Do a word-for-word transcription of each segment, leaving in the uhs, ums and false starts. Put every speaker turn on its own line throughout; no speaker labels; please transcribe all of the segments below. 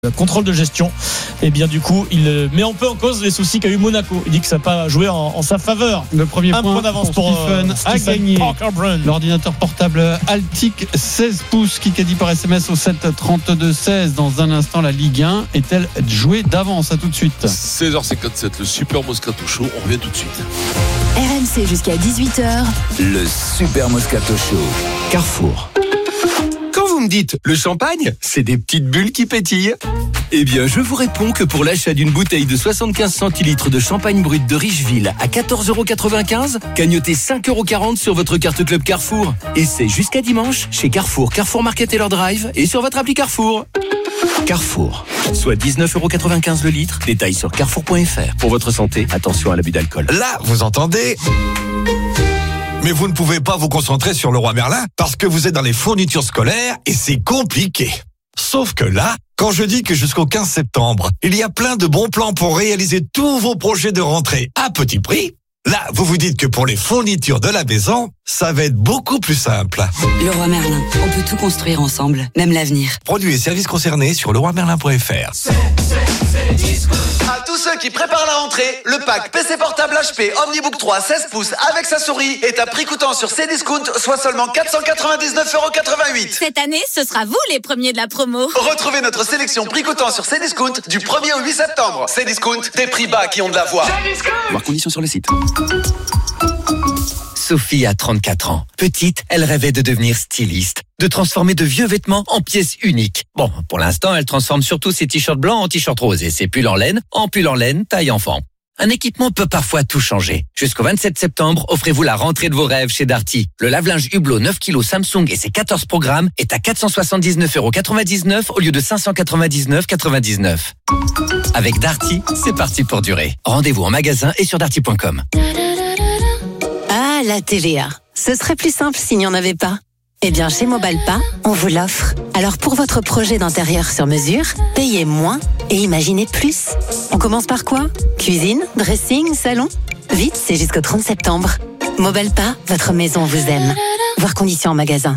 Contrôle de gestion, et bien du coup il met un peu en cause les soucis qu'a eu Monaco. Il dit que ça n'a pas joué en, en sa faveur.
Le premier
un
point,
point d'avance
pour,
pour
Stephen
euh,
a gagné
l'ordinateur
portable Altic seize pouces qui a dit par S M S au sept trente-deux seize. Dans un instant, la Ligue un est-elle jouée d'avance? À tout de suite.
seize heures cinquante-sept, le Super Moscato Show, on revient tout de suite.
R M C jusqu'à dix-huit heures.
Le Super Moscato Show. Carrefour.
Quand vous me dites le champagne, c'est des petites bulles qui pétillent.
Eh bien, je vous réponds que pour l'achat d'une bouteille de soixante-quinze centilitres de champagne brut de Richeville à quatorze euros quatre-vingt-quinze, cagnotez cinq euros quarante sur votre carte Club Carrefour. Et c'est jusqu'à dimanche chez Carrefour, Carrefour Market et leur drive et sur votre appli Carrefour. Carrefour, soit dix-neuf euros quatre-vingt-quinze le litre. Détails sur carrefour point f r. Pour votre santé, attention à l'abus d'alcool.
Là, vous entendez ? Mais vous ne pouvez pas vous concentrer sur Leroy Merlin parce que vous êtes dans les fournitures scolaires et c'est compliqué. Sauf que là, quand je dis que jusqu'au quinze septembre, il y a plein de bons plans pour réaliser tous vos projets de rentrée à petit prix, là, vous vous dites que pour les fournitures de la maison, ça va être beaucoup plus simple.
Leroy Merlin, on peut tout construire ensemble, même l'avenir.
Produits et services concernés sur leroy merlin point f r.
C'est, c'est, c'est disco. À tous ceux qui préparent la rentrée, le pack P C portable H P Omnibook trois seize pouces avec sa souris est à prix coûtant sur Cdiscount, soit seulement quatre cent quatre-vingt-dix-neuf euros quatre-vingt-huit.
Cette année, ce sera vous les premiers de la promo.
Retrouvez notre sélection prix coûtant sur Cdiscount du premier au huit septembre. Cdiscount, des prix bas qui ont de la voix.
Voir conditions sur le site. Sophie a trente-quatre ans. Petite, elle rêvait de devenir styliste, de transformer de vieux vêtements en pièces uniques. Bon, pour l'instant, elle transforme surtout ses t-shirts blancs en t-shirts roses et ses pulls en laine en pulls en laine taille enfant. Un équipement peut parfois tout changer. Jusqu'au vingt-sept septembre, offrez-vous la rentrée de vos rêves chez Darty. Le lave-linge Hublot neuf kilos Samsung et ses quatorze programmes est à quatre cent soixante-dix-neuf euros quatre-vingt-dix-neuf au lieu de cinq cent quatre-vingt-dix-neuf euros quatre-vingt-dix-neuf. Avec Darty, c'est parti pour durer. Rendez-vous en magasin et sur darty point com.
Ah, la T V A. Ce serait plus simple s'il n'y en avait pas. Eh bien, chez Mobalpa, on vous l'offre. Alors, pour votre projet d'intérieur sur mesure, payez moins et imaginez plus. On commence par quoi? Cuisine, dressing, salon? Vite, c'est jusqu'au trente septembre. Mobalpa, votre maison vous aime. Voir conditions en magasin.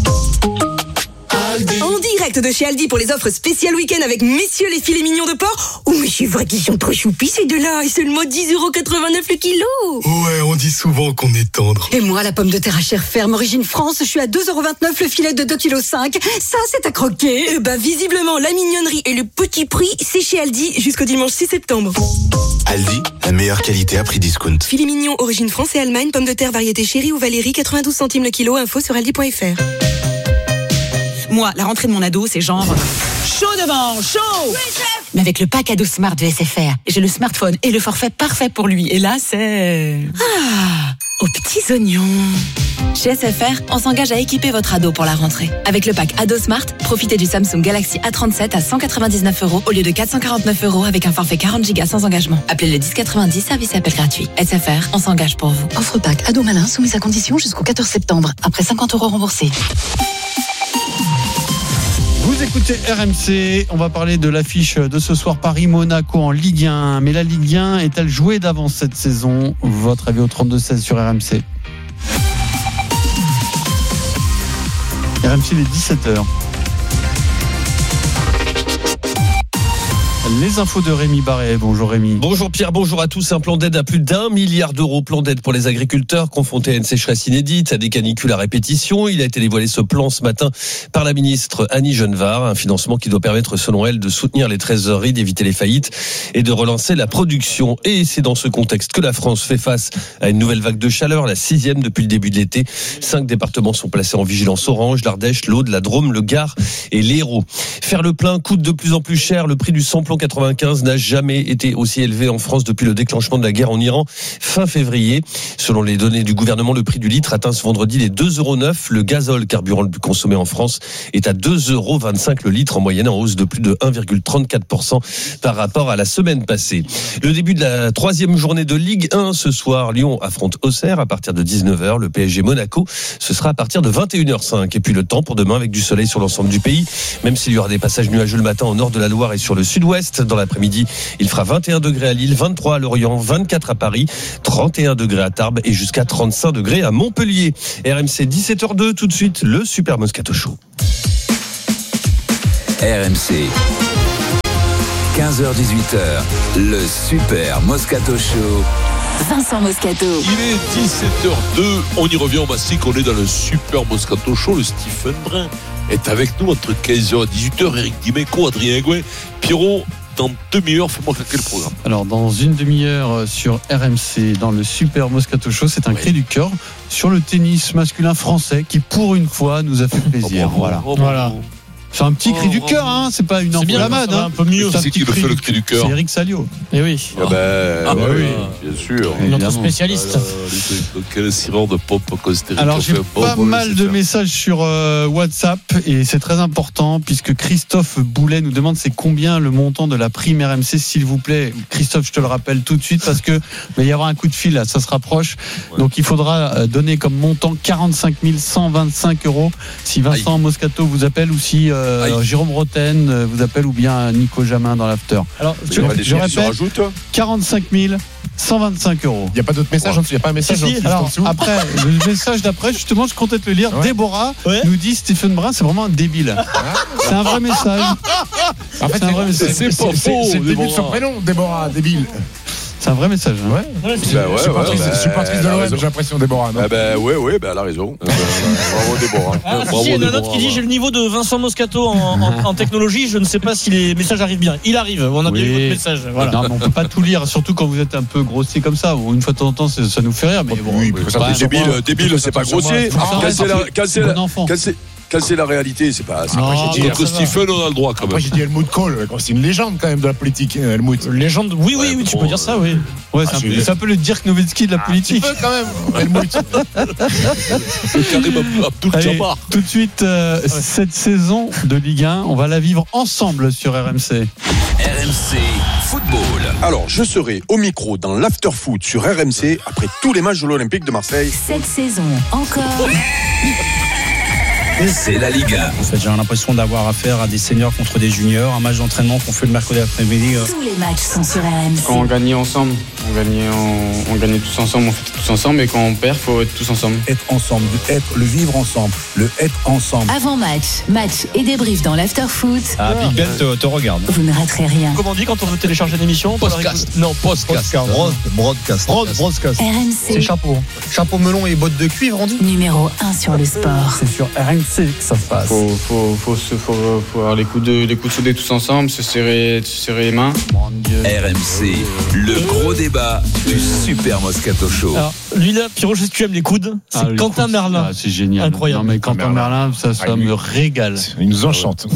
En direct de chez Aldi pour les offres spéciales week-end avec messieurs les filets mignons de porc. Oh, mais c'est vrai qu'ils sont trop choupis ces deux-là. Et seulement dix euros quatre-vingt-neuf le kilo.
Ouais, on dit souvent qu'on est tendre.
Et moi, la pomme de terre à chair ferme origine France, je suis à deux euros vingt-neuf le filet de deux virgule cinq kilos. Ça, c'est à croquer. Et bah, visiblement, la mignonnerie et le petit prix, c'est chez Aldi jusqu'au dimanche six septembre.
Aldi, la meilleure qualité à prix discount.
Filet mignon origine France et Allemagne, pomme de terre variété chérie ou Valérie, quatre-vingt-douze centimes le kilo. Info sur aldi point f r.
Moi, la rentrée de mon ado, c'est genre chaud devant, chaud. Oui, mais avec le pack ado Smart de S F R, j'ai le smartphone et le forfait parfait pour lui. Et là, c'est ah, aux petits oignons.
Chez S F R, on s'engage à équiper votre ado pour la rentrée. Avec le pack Ado Smart, profitez du Samsung Galaxy A trente-sept à cent quatre-vingt-dix-neuf euros au lieu de quatre cent quarante-neuf euros avec un forfait quarante gigas sans engagement. Appelez le dix quatre-vingt-dix, service et appel gratuit. S F R, on s'engage pour vous.
Offre pack Ado Malin soumise à condition jusqu'au quatorze septembre. Après cinquante euros remboursés.
Vous écoutez R M C, on va parler de l'affiche de ce soir Paris-Monaco en Ligue un. Mais la Ligue un est-elle jouée d'avance cette saison? Votre avis au trente-deux seize sur R M C. R M C, il est dix-sept heures. Les infos de Rémi Barret. Bonjour Rémi.
Bonjour Pierre, bonjour à tous. Un plan d'aide à plus d'un milliard d'euros. Plan d'aide pour les agriculteurs confrontés à une sécheresse inédite, à des canicules à répétition. Il a été dévoilé ce plan ce matin par la ministre Annie Genevard. Un financement qui doit permettre, selon elle, de soutenir les trésoreries, d'éviter les faillites et de relancer la production. Et c'est dans ce contexte que la France fait face à une nouvelle vague de chaleur, la sixième depuis le début de l'été. Cinq départements sont placés en vigilance orange: l'Ardèche, l'Aude, la Drôme, le Gard et l'Hérault. Faire le plein coûte de plus en plus cher. Le prix du samplon quatre-vingt-quinze n'a jamais été aussi élevé en France depuis le déclenchement de la guerre en Iran fin février. Selon les données du gouvernement, le prix du litre atteint ce vendredi les deux euros neuf. Le gazole, carburant le plus consommé en France, est à deux euros vingt-cinq le litre, en moyenne en hausse de plus de un virgule trente-quatre pour cent par rapport à la semaine passée. Le début de la troisième journée de Ligue un ce soir. Lyon affronte Auxerre à partir de dix-neuf heures. Le P S G Monaco, ce sera à partir de vingt et une heures cinq. Et puis le temps pour demain avec du soleil sur l'ensemble du pays, même s'il y aura des passages nuageux le matin au nord de la Loire et sur le sud-ouest. Dans l'après-midi, il fera vingt et un degrés à Lille, vingt-trois à Lorient, vingt-quatre à Paris, trente et un degrés à Tarbes et jusqu'à trente-cinq degrés à Montpellier. R M C dix-sept heures deux, tout de suite, le Super Moscato Show.
R M C.
quinze heures dix-huit heures, le Super Moscato Show.
Vincent Moscato.
Il est dix-sept heures deux, on y revient, on mastique, on est dans le Super Moscato Show. Le Stephen Brun est avec nous entre quinze heures et dix-huit heures. Eric Dimeco, Adrien Gouin, Pierrot. Dans demi-heure, fais-moi claquer le programme.
Alors, dans une demi-heure sur R M C, dans le Super Moscato Show, c'est un oui. cri du cœur sur le tennis masculin français qui, pour une fois, nous a fait plaisir.
Oh,
voilà.
Oh,
voilà. C'est un petit cri oh, du cœur, hein. C'est pas une enflammade.
Hein. Un peu mieux.
C'est qui le fait le cri du cœur?
C'est Eric Salio.
Eh oui.
Ah ben, ah bah oui, bien sûr.
Notre spécialiste.
Alors, quel sirop de pompe considéré.
Alors j'ai pas
bon,
mal de messages sur euh, WhatsApp et c'est très important puisque Christophe Boulet nous demande c'est combien le montant de la prime R M C, s'il vous plaît. Christophe, je te le rappelle tout de suite parce que il va y avoir un coup de fil là, ça se rapproche. Ouais. Donc il faudra donner comme montant quarante-cinq mille cent vingt-cinq euros si Vincent Aïe. Moscato vous appelle ou si euh, Euh, Jérôme Roten vous appelle ou bien Nico Jamin dans l'after. Alors, je, je répète, quarante-cinq mille cent vingt-cinq euros.
Il n'y a pas d'autre message, il n'y a pas un message
si, si, alors, après, le message d'après, justement, je comptais te le lire. Ouais. Déborah ouais. nous dit Stephen Brun, c'est vraiment un débile. C'est un vrai message.
En fait, c'est un vrai message. C'est, c'est, c'est, c'est, c'est le début de son prénom, Déborah, débile.
C'est un vrai message. Hein.
Ouais. Ouais, c'est, bah ouais, supportrice, ouais, bah, supportrice de l'O M, j'ai l'impression, Déborah.
Ah bah ouais, ouais, bah elle a raison. Bravo Déborah.
Ah, Bravo, si, il y en a un autre qui dit j'ai le niveau de Vincent Moscato en, en, en technologie, je ne sais pas si les messages arrivent bien. Il arrive, on a oui. bien eu votre message. Voilà.
Non, mais on peut pas tout lire, surtout quand vous êtes un peu grossier comme ça. Une fois de temps en temps, ça nous fait rire, mais bon.
Oui, débile, débile, c'est pas grossier. Quand c'est la réalité, c'est pas. C'est pas j'ai dit. Donc Stephen, on a le droit quand même.
Moi j'ai dit Helmut Kohl, c'est une légende quand même de la politique. Helmut.
Légende, oui, oui, oui, tu peux dire ça, oui.
Ouais, c'est, ah, un, peu, c'est un peu le Dirk Nowitzki de la politique.
Un petit peu quand même, Helmut.
Allez, tout de suite, euh, ouais. cette saison de Ligue un, on va la vivre ensemble sur R M C.
R M C Football.
Alors, je serai au micro dans l'After Foot sur R M C après tous les matchs de l'Olympique de Marseille.
Cette saison encore.
C'est la Ligue un.
En fait, j'ai l'impression d'avoir affaire à des seniors contre des juniors, un match d'entraînement qu'on fait le mercredi après-midi.
Tous les matchs sont sur R M C.
Quand on gagnait ensemble, on gagnait, on, on gagnait tous ensemble, on fait tous ensemble, et quand on perd, faut être tous ensemble.
Être ensemble, être, le vivre ensemble, le être ensemble.
Avant match, match et débrief dans l'After Foot.
Ah, Big Ben te, te regarde.
Vous ne raterez rien.
Comment on dit quand on veut télécharger l'émission?
Podcast. Non, podcast.
Broadcast.
Broadcast.
R M C.
C'est chapeau. Chapeau melon et bottes de cuivre, on dit.
Numéro un sur le sport.
C'est sur R M C que ça se passe.
Faut, faut, faut, faut, faut, faut avoir les coups de, les coups de soudés tous ensemble, se serrer, se serrer les mains.
R M C, le gros débat du Super Moscato Show.
Alors, lui là, Pierrot, je sais que tu aimes les coudes. C'est ah, Quentin coudes, Merlin.
Ah, c'est génial.
Incroyable.
Non, mais Quentin Merlin, ça, ça ah, me régale.
Il nous enchante.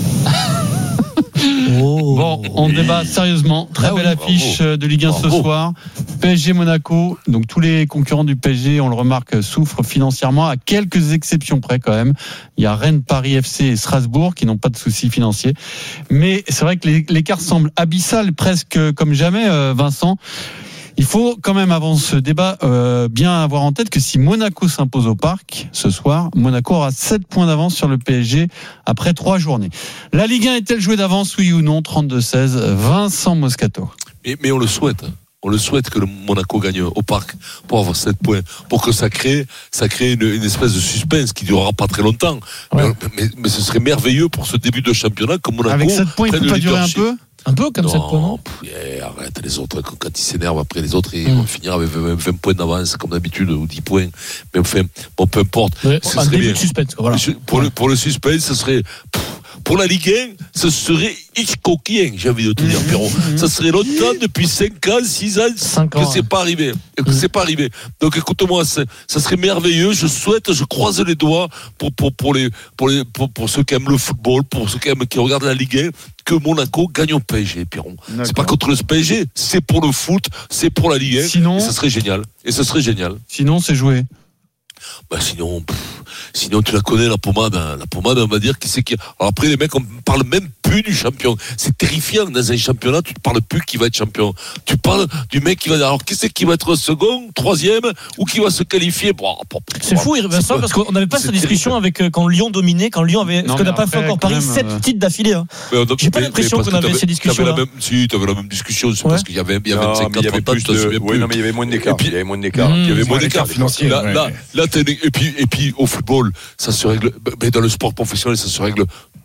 Oh. Bon, on débat sérieusement. Très ah belle oui, affiche bravo. de Ligue un bravo. ce soir. P S G Monaco. Donc tous les concurrents du P S G, on le remarque, souffrent financièrement, à quelques exceptions près quand même. Il y a Rennes, Paris F C et Strasbourg qui n'ont pas de soucis financiers. Mais c'est vrai que l'écart semble abyssal, presque comme jamais, Vincent. Il faut quand même, avant ce débat, euh, bien avoir en tête que si Monaco s'impose au Parc ce soir, Monaco aura sept points d'avance sur le P S G après trois journées. La Ligue un est-elle jouée d'avance, oui ou non? Trente-deux seize, Vincent Moscato.
Mais, mais on le souhaite. On le souhaite que le Monaco gagne au Parc pour avoir sept points, pour que ça crée, ça crée une, une espèce de suspense qui durera pas très longtemps. Ouais. Mais, mais, mais ce serait merveilleux pour ce début de championnat que Monaco.
Avec sept points, il peut pas durer un peu?
Un peu comme sept points, non?
Yeah, arrête, les autres, quand ils s'énervent après les autres, ils mmh. vont finir avec vingt points d'avance, comme d'habitude, ou dix points. Mais enfin, bon, peu importe.
Ouais, un début bien. de suspense, voilà.
Pour le, pour le suspense, ce serait, pff, pour la Ligue un, ce serait Hitchcockien, j'ai envie de te dire, Pierrot. Ça serait longtemps, depuis cinq ans, six ans, cinq ans, que c'est pas arrivé. Que c'est pas arrivé. Donc, écoute-moi, ça serait merveilleux. Je souhaite, je croise les doigts pour, pour, pour les, pour les, pour, pour ceux qui aiment le football, pour ceux qui aiment, qui regardent la Ligue un, que Monaco gagne au P S G, Pierron. D'accord. C'est pas contre le P S G, c'est pour le foot, c'est pour la Ligue un. Sinon, et ça serait génial. Et ça serait génial.
Sinon, c'est joué.
Bah sinon, pff, sinon tu la connais la pommade, hein. La pommade, on va dire qui c'est qui. Alors après les mecs, on parle même plus du champion. C'est terrifiant dans un championnat. Tu ne parles plus qui va être champion. Tu parles du mec qui va. Alors qui c'est qui va être second, troisième ou qui va se qualifier. Bon, bon,
c'est bon, fou, Vincent, c'est parce qu'on n'avait pas cette discussion avec euh, quand Lyon dominait, quand Lyon avait. Non, ce qu'on n'a pas fait encore Paris, sept euh... titres d'affilée. Hein. Mais, J'ai mais, pas l'impression qu'on avait ces discussions.
T'avais la même, si, t'avais la même discussion. C'est ouais. parce qu'il y avait, il y avait cinquante trente ans.
Oui, non, mais il y avait moins d'écart. Il y avait moins d'écart.
Il y avait moins d'écart financier. Là, là, et puis, et puis, au football, ça se règle. Mais dans le sport professionnel, ça se règle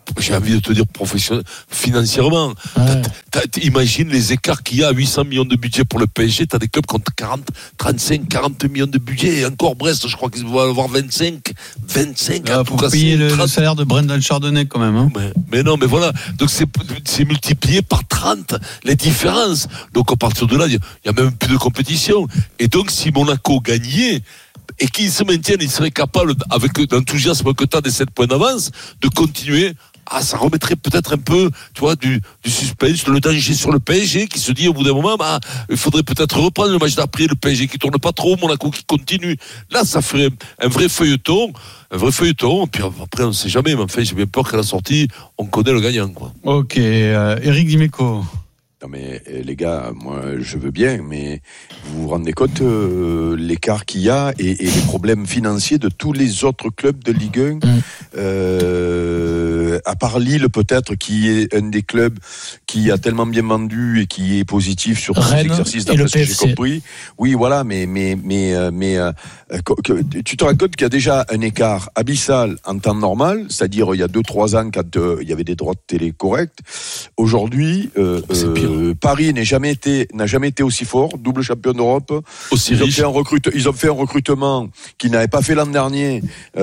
j'ai envie de te dire professionnel, financièrement. Ouais. T'as, t'as, imagine les écarts qu'il y a à huit cents millions de budget pour le P S G. T'as des clubs qui ont quarante, trente-cinq, quarante millions de budget. Et encore Brest, je crois qu'ils vont avoir vingt-cinq, vingt-cinq.
Ah, pour payer le, le salaire de Brendan Chardonnay quand même. Hein.
Mais, mais non, mais voilà. Donc c'est, c'est multiplié par trente les différences. Donc à partir de là, il y a même plus de compétition. Et donc si Monaco gagnait, et qu'ils se maintiennent, ils seraient capables, avec l'enthousiasme que tu as des sept points d'avance, de continuer. Ah, ça remettrait peut-être un peu, tu vois, du, du suspense, le danger sur le P S G qui se dit au bout d'un moment, bah, il faudrait peut-être reprendre le match d'après, le P S G qui tourne pas trop, Monaco qui continue. Là, ça ferait un vrai feuilleton, un vrai feuilleton. Puis après, on ne sait jamais, mais enfin, j'ai bien peur qu'à la sortie, on connaît le gagnant, quoi.
Ok, euh, Eric Dimeco.
Non mais les gars, moi je veux bien, mais vous vous rendez compte euh, l'écart qu'il y a et, et les problèmes financiers de tous les autres clubs de Ligue un, mmh. euh, à part Lille peut-être, qui est un des clubs qui a tellement bien vendu et qui est positif sur cet exercice d'après ce que j'ai compris. Oui, voilà, mais mais mais mais euh, que, tu te rends compte qu'il y a déjà un écart abyssal en temps normal, c'est-à-dire il y a deux trois ans quand euh, il y avait des droits de télé corrects. Aujourd'hui, euh, c'est pire. Euh, Paris n'a jamais été n'a jamais été aussi fort, double champion d'Europe.
Aussi
ils ont
riche.
fait un recrute, ils ont fait un recrutement qu'ils n'avaient pas fait l'an dernier.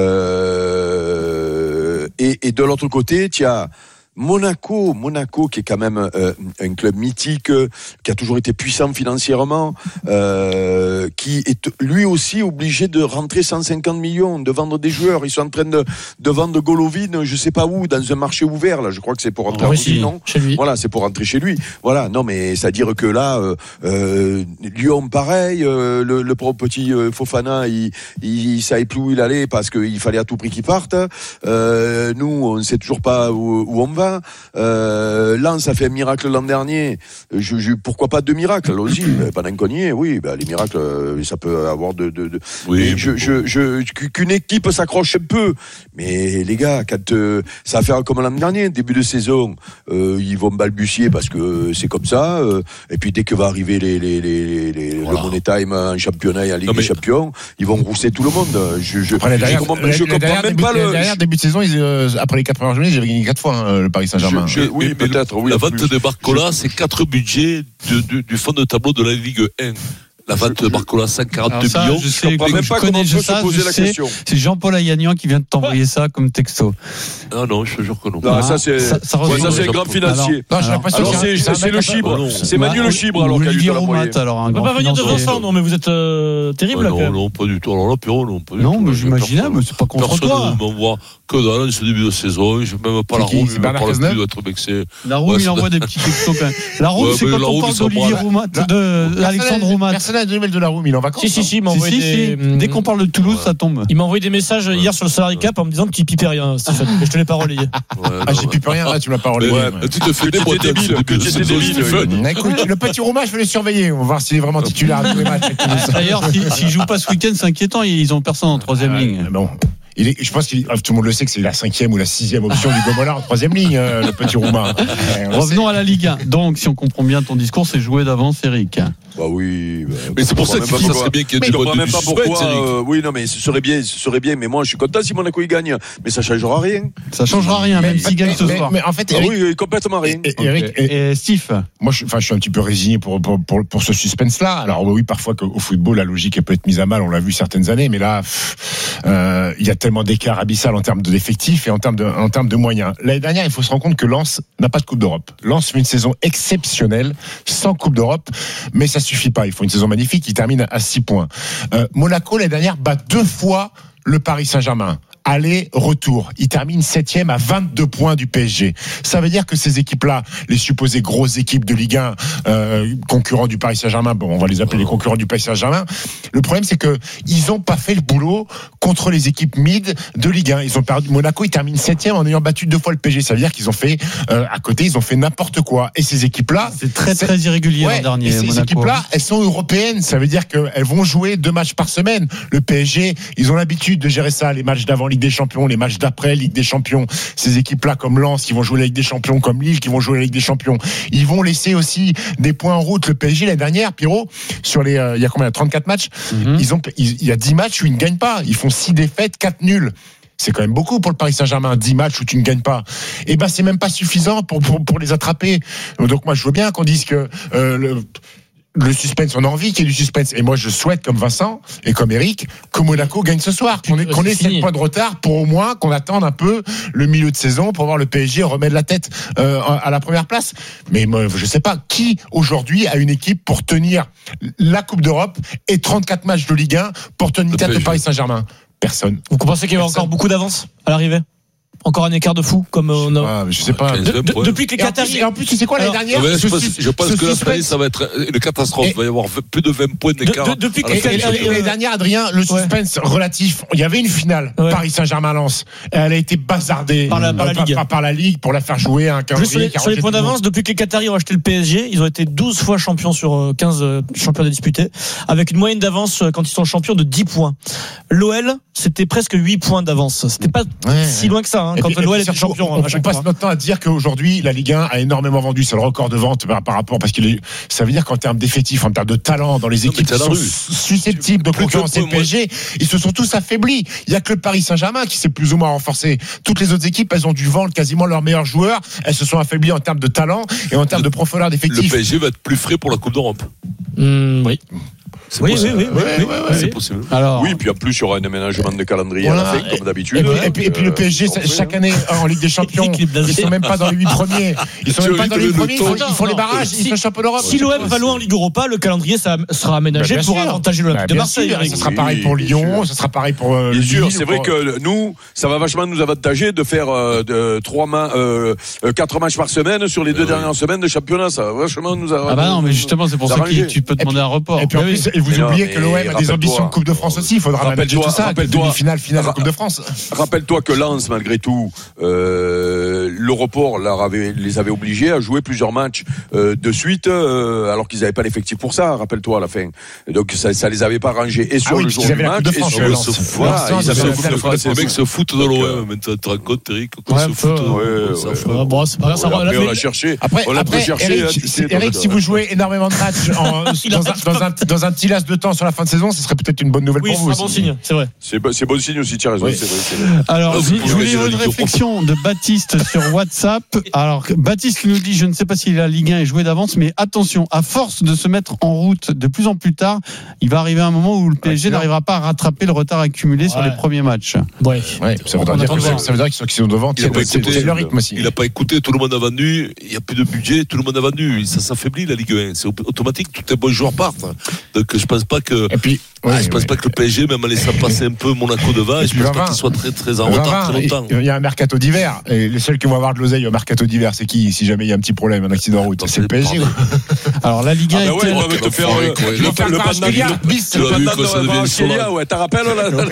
Euh, et, et de l'autre côté, tu as Monaco, Monaco qui est quand même euh, un club mythique, euh, qui a toujours été puissant financièrement, euh, qui est lui aussi obligé de rentrer cent cinquante millions, de vendre des joueurs. Ils sont en train de, de vendre Golovin, je sais pas où, dans un marché ouvert. Là, je crois que c'est pour rentrer
oui,
en Russie, non
chez lui.
Voilà, c'est pour rentrer chez lui. Voilà, non, mais c'est à dire que là, euh, euh, Lyon, pareil, euh, le, le petit euh, Fofana, il, il, il savait plus où il allait parce qu'il fallait à tout prix qu'il parte. Euh, nous, on ne sait toujours pas où, où on va. Euh, Lens a fait un miracle l'an dernier. Je, je, pourquoi pas deux miracles là aussi pendant qu'on y est, oui, bah, les miracles, ça peut avoir de. de, de oui, je, je, je, qu'une équipe s'accroche un peu. Mais les gars, quand euh, ça va faire comme l'an dernier, début de saison, euh, ils vont balbutier parce que c'est comme ça. Euh, et puis dès que va arriver les, les, les, les, voilà. le Money Time en championnat et en Ligue non, des Champions, ils vont rousser tout le monde. Je, je,
après, derrière,
je comprends, je comprends même
début,
pas le.
Derrière début de saison, ils, euh, après les quatre premières journées, j'avais gagné quatre fois hein, le Paris Saint-Germain.
Je, je, oui, mais, peut-être. Oui,
la vente de Barcola, c'est quatre budgets de, de, du fond de tableau de la Ligue un. La vente de Barcola, cent quarante ça, millions.
Je sais,
je même
je
pas
connais
comment
je
peut
ça,
se poser
je
la
sais,
question.
C'est Jean-Paul Ayagnan qui vient de t'envoyer ça comme texto.
Non, non, je te jure que non.
Non, ah, ça c'est, ça, ça, ouais, ça c'est un grand financier. Alors, alors, alors c'est, c'est, c'est le Chibre. Non, c'est Manu bah, le Chibre alors
qu'il a Roumat, alors un
on peut pas venir devant ça, non, mais vous êtes euh, terrible.
Non, non, pas du tout. Alors là, Pierrot, non, pas du
tout. Non, mais j'imaginais, mais c'est pas contre toi.
Personne ne m'envoie que dans ce début de saison. Je même pas la roue, je me parle plus d'être vexé.
La roue, il envoie des petits textos quand même. La roue, c'est quand on parle d'Olivier Roumat, d'Alexandre Roumat.
Personne n'a de nouvelles de la roue, il est en vacances.
Si, si, si,
Si, si, si. Dès qu'on parle de Toulouse, ça tombe.
Il m'a envoyé des messages hier sur le salary cap en me disant que tu pipais rien, Stéphane. Mais je te l'ai pas relayé.
Ah, j'ai pipé rien, là, tu m'as pas relayé.
Tu te fais des débile, que tu étais débile.
Écoute, le petit Roumat, je vais le surveiller. On va voir s'il est vraiment titulaire à tous les matchs.
D'ailleurs, s'il joue pas ce week-end, c'est inquiétant. Ils ont personne en troisième ligne.
Bon. Il est, je pense que tout le monde le sait que c'est la cinquième ou la sixième option du Gomolard en troisième ligne, euh, le petit Roumain.
Revenons à la Ligue un. Donc, si on comprend bien ton discours, c'est joué d'avance, Eric.
Bah oui. Bah,
mais c'est pour ça que ça serait bien qu'il y ait
du mode de suspense, euh, oui, non, mais ce serait bien, ce serait bien. Mais moi, je suis content si Monaco il gagne. Mais ça changera rien.
Ça changera rien, même s'il gagne ce
mais,
soir.
Mais en fait,
Eric, ah oui, complètement rien.
Et, et, Eric,
okay. et, et Steve,
moi, je, enfin, je suis un petit peu résigné pour pour pour, pour ce suspense-là. Alors oui, parfois qu'au football, la logique elle peut être mise à mal. On l'a vu certaines années, mais là, il euh, y a tellement d'écart abyssal en termes d'effectifs et en termes de en termes de moyens. L'année dernière, il faut se rendre compte que Lens n'a pas de Coupe d'Europe. Lens fait une saison exceptionnelle, sans Coupe d'Europe, mais ça suffit pas. Il faut une saison magnifique qui termine à six points. Euh, Monaco, l'année dernière, bat deux fois le Paris Saint-Germain. Aller, retour. Il termine septième à vingt-deux points du P S G. Ça veut dire que ces équipes-là, les supposées grosses équipes de Ligue un, euh, concurrents du Paris Saint-Germain, bon, on va les appeler les concurrents du Paris Saint-Germain. Le problème, c'est que ils ont pas fait le boulot contre les équipes mid de Ligue un. Ils ont perdu. Monaco, ils terminent septième en ayant battu deux fois le P S G. Ça veut dire qu'ils ont fait, euh, à côté, ils ont fait n'importe quoi. Et ces équipes-là.
C'est très, c'est... très irrégulier ouais, l'an dernier.
Et ces
Monaco.
équipes-là, elles sont européennes. Ça veut dire qu'elles vont jouer deux matchs par semaine. Le P S G, ils ont l'habitude de gérer ça, les matchs d'avant Ligue des Champions, les matchs d'après Ligue des Champions. Ces équipes-là, comme Lens, qui vont jouer la Ligue des Champions, comme Lille, qui vont jouer la Ligue des Champions, ils vont laisser aussi des points en route. Le P S G, l'année dernière, Pierrot, sur les, euh, il y a combien, trente-quatre matchs, mm-hmm. ils ont, il y a dix matchs où ils ne gagnent pas. Ils font six défaites, quatre nuls. c'est quand même beaucoup pour le Paris Saint-Germain. dix matchs où tu ne gagnes pas. Et ben, c'est même pas suffisant pour, pour, pour les attraper. Donc, moi, je veux bien qu'on dise que euh, le, le suspense, on a envie qu'il y ait du suspense. Et moi, je souhaite, comme Vincent et comme Eric, que Monaco gagne ce soir. Qu'on ait, qu'on ait sept points de retard pour au moins qu'on attende un peu le milieu de saison pour voir le P S G remettre la tête euh, à la première place. Mais moi, je sais pas qui, aujourd'hui, a une équipe pour tenir la Coupe d'Europe et trente-quatre matchs de Ligue un pour tenir tête au Paris Saint-Germain. Personne.
Vous pensez qu'il y avait encore beaucoup d'avance à l'arrivée? Encore un écart de fou comme on a...
ah, je sais pas.
De, de, depuis que les Qataris.
Et en plus, tu sais quoi l'année dernière?
Ouais, je, pense, je pense que l'année ça va être une catastrophe. Il va y avoir plus de vingt points d'écart. De, de, depuis que
l'année dernière, Adrien, le suspense ouais. relatif. Il y avait une finale, ouais. Paris Saint-Germain-Lens. Elle a été bazardée
par la, par la,
par,
Ligue.
Par, par la Ligue pour la faire jouer à un calendrier.
Sur les, sur les points d'avance, depuis que les Qataris ont acheté le P S G, ils ont été douze fois champions sur quinze championnats disputés, avec une moyenne d'avance quand ils sont champions de dix points. L'O L, c'était presque huit points d'avance. C'était pas ouais. si loin que ça, hein, quand l'O L était champion.
On, on passe notre temps à dire qu'aujourd'hui la Ligue un a énormément vendu, c'est le record de vente par, par rapport parce qu'il est, ça veut dire qu'en termes d'effectifs, en termes de talent dans les équipes qui sont susceptibles de concurrencer le P S G, ils se sont tous affaiblis. Il y a que le Paris Saint-Germain qui s'est plus ou moins renforcé. Toutes les autres équipes, elles ont dû vendre quasiment leurs meilleurs joueurs. Elles se sont affaiblies en termes de talent et en termes de profondeur d'effectifs.
Le P S G va être plus frais pour la Coupe d'Europe.
Mmh, oui.
C'est oui, oui, oui, oui, oui, oui, oui, c'est possible.
Alors, oui, puis en plus, il y aura un aménagement de calendrier voilà. à la fin, comme d'habitude.
Et puis, et puis, et puis le P S G, euh, chaque année, en Ligue des Champions, ils ne sont même pas dans les huit premiers. Ils sont même pas dans les huit premiers, ils font, ils font les barrages, si, ils sont champions d'Europe.
Si l'O M va loin en Ligue Europa, le calendrier ça sera aménagé bah, pour sûr. avantager l'Olympique bah, de Marseille.
Ce sera pareil pour Lyon, ce sera pareil pour euh,
Bien sûr, c'est vrai que nous, ça va vachement nous avantager de faire quatre matchs par semaine sur les deux dernières semaines de championnat. Ça va vachement nous avantager.
Ah bah non, mais justement, c'est pour ça que tu peux demander un report.
Et vous oubliez que l'O M a des ambitions de Coupe de France aussi. Il faudra manager tout ça. Demi-finale, finale de Coupe de France.
Rappelle-toi que Lens, malgré tout, euh, le report leur avait, les avait obligés à jouer plusieurs matchs euh, de suite, euh, alors qu'ils n'avaient pas l'effectif pour ça. Rappelle-toi à la fin. Donc ça, ça les avait pas arrangés et sur ah oui, le jour du match et sur le
voilà, ils avaient la Coupe de France. Les mecs se foutent de l'O M. Maintenant, tu te rends compte, Eric, qu'on se fout.
Bon, c'est pas grave. Ça va.
On l'a cherché.
Après, on l'a cherché. Eric, si vous jouez énormément de matchs dans un petit laps de temps sur la fin de saison, ce serait peut-être une bonne nouvelle
oui,
pour vous.
C'est un bon signe, c'est vrai.
C'est, c'est bon signe aussi, tu as raison. Oui. C'est vrai, c'est vrai.
Alors, je voulais une réflexion de Baptiste sur WhatsApp. Alors, Baptiste nous dit, je ne sais pas si la Ligue un est jouée d'avance, mais attention, à force de se mettre en route de plus en plus tard, il va arriver un moment où le P S G ouais, n'arrivera pas à rattraper le retard accumulé ouais. sur les premiers matchs.
Ouais. ouais ça, veut dire que, ça veut dire qu'ils sont, qu'ils sont devant.
Il n'a pas écouté le rythme aussi. Il n'a pas écouté, tout le monde a vendu, il n'y a plus de budget, tout le monde a vendu. Ça s'affaiblit la Ligue un. C'est automatique, tous les bons joueurs partent. Donc, je ne pense pas que.
Et puis,
Ouais, ah, je pense ouais. pas que le P S G, même en laissant passer un peu Monaco devant, je pense pas qu'il soit très, très en retard très longtemps.
Il y a un mercato d'hiver, et les seuls qui vont avoir de l'oseille au mercato d'hiver, c'est qui? Si jamais il y a un petit problème, un accident en route, c'est le P S G.
Alors, la Ligue un.
Ah, bah ouais, on va te faire le panneau bis, le panneau de Varachkelia, ouais, t'as rappelé,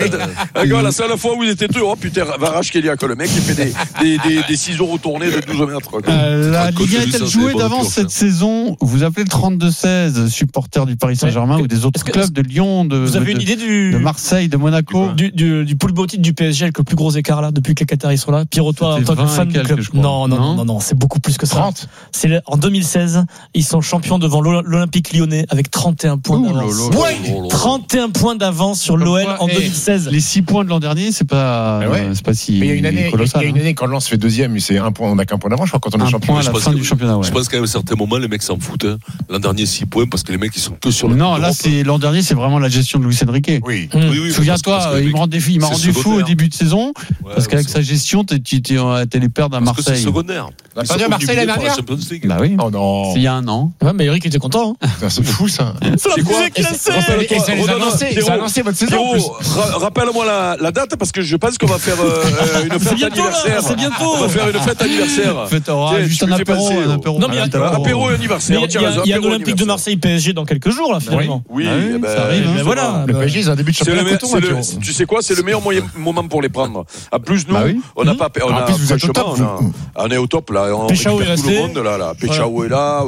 là? La seule fois où il était tout, oh putain, Varachkelia, le mec, il fait des ciseaux retournés de douze mètres.
La Ligue un est-elle jouée d'avance cette saison? Vous appelez le trente-deux seize, supporter du Paris Saint-Germain ou des autres clubs de Lyon, de
Vous avez une idée du
de Marseille, de Monaco,
du du, du plus beau titre du P S G avec le plus gros écart là depuis que les Qataris sont là. Pierrot, toi en tant que fan du club, non non non non non, c'est beaucoup plus que ça.
trente
C'est en deux mille seize, ils sont champions devant l'Olympique Lyonnais avec trente et un points d'avance. Ouais, trente et un points d'avance sur l'O L en deux mille seize.
Les six points de l'an dernier, c'est pas c'est pas si.
Mais il y a une année, il y a une année quand Lens fait deuxième, c'est un point, on n'a qu'un point d'avance, je crois, quand on est champion.
À la fin du championnat.
Je pense qu'à un certain moment, les mecs s'en foutent. L'an dernier six points parce que les mecs ils sont que sur le.
Non, là c'est l'an dernier, c'est vraiment la gestion de Luis Enrique.
Oui.
Mmh. oui, oui Souviens-toi, il m'a rendu, il m'a rendu fou au début de saison ouais, parce qu'avec sa gestion, tu étais les perdre à Marseille.
C'est secondaire.
On a perdu à Marseille l'année dernière.
Bah oui.
Oh non.
Il y a un an.
Ouais, mais Eric était content.
C'est fou ça.
C'est quoi?
Et ça les a lancés. Ça a lancé votre saison.
Rappelle-moi la date parce que je pense qu'on va faire une fête anniversaire.
C'est bientôt.
On va faire une fête anniversaire.
Juste un apéro.
Non mais apéro et anniversaire.
Il y a l'Olympique de Marseille P S G dans quelques jours là finalement.
Oui.
Ça arrive. Voilà.
Le P S G, c'est un début de championnat coton.
Tu sais quoi, c'est le meilleur moment pour les prendre. En plus, nous, on n'a pas, on a,
vous êtes au top,
on est au top là. On
Péchao est
tout le monde là, là. Péchao est là.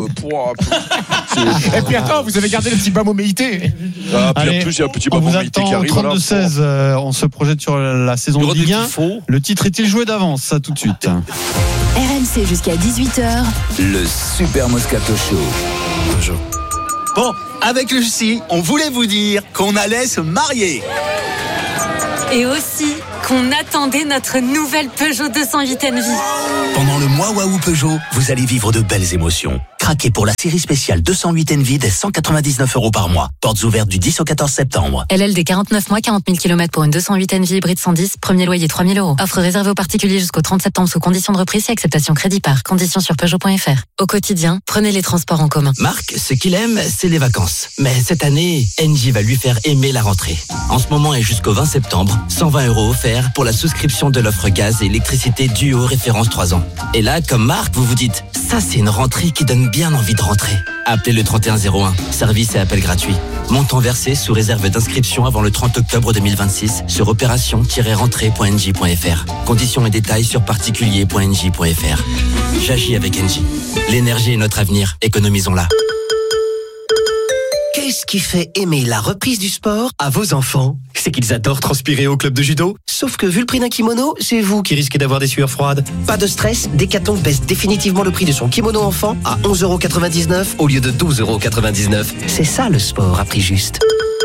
Et puis attends, vous avez gardé le petit Bamo Meïté.
Ah, puis en plus, il y a un petit Bamo Meïté qui arrive.
trente-deux seize, on se projette sur la saison de Ligue un. Le titre est-il joué d'avance? Ça tout de suite.
R M C jusqu'à dix-huit heures.
Le Super Moscato Show.
Bonjour. Bon, avec Lucie, on voulait vous dire qu'on allait se marier.
Et aussi
qu'on attendait notre nouvelle Peugeot deux cent huit Envy.
Pendant le mois Waouh Peugeot, vous allez vivre de belles émotions. Craquez pour la série spéciale deux cent huit Envy dès cent quatre-vingt-dix-neuf euros par mois. Portes ouvertes du dix au quatorze septembre.
L L D quarante-neuf mois, quarante mille kilomètres pour une deux cent huit Envy hybride cent dix, premier loyer trois mille euros. Offre réservée aux particuliers jusqu'au trente septembre sous condition de reprise et acceptation crédit par. Conditions sur Peugeot point F R. Au quotidien, prenez les transports en commun.
Marc, ce qu'il aime, c'est les vacances. Mais cette année, Engie va lui faire aimer la rentrée. En ce moment et jusqu'au vingt septembre, cent vingt euros offerts pour la souscription de l'offre gaz et électricité Duo référence trois ans. Et là, comme Marc, vous vous dites, ça c'est une rentrée qui donne bien envie de rentrer. Appelez le trente et un zéro un, service et appel gratuit. Montant versé sous réserve d'inscription avant le trente octobre deux mille vingt-six sur opération tiret rentrée point n j point f r. Conditions et détails sur particulier point n j point f r. J'agis avec Engie. L'énergie est notre avenir, économisons-la.
Qu'est-ce qui fait aimer la reprise du sport à vos enfants? C'est qu'ils adorent transpirer au club de judo. Sauf que vu le prix d'un kimono, c'est vous qui risquez d'avoir des sueurs froides. Pas de stress, Decathlon baisse définitivement le prix de son kimono enfant à onze euros quatre-vingt-dix-neuf au lieu de douze euros quatre-vingt-dix-neuf. C'est ça le sport à prix juste.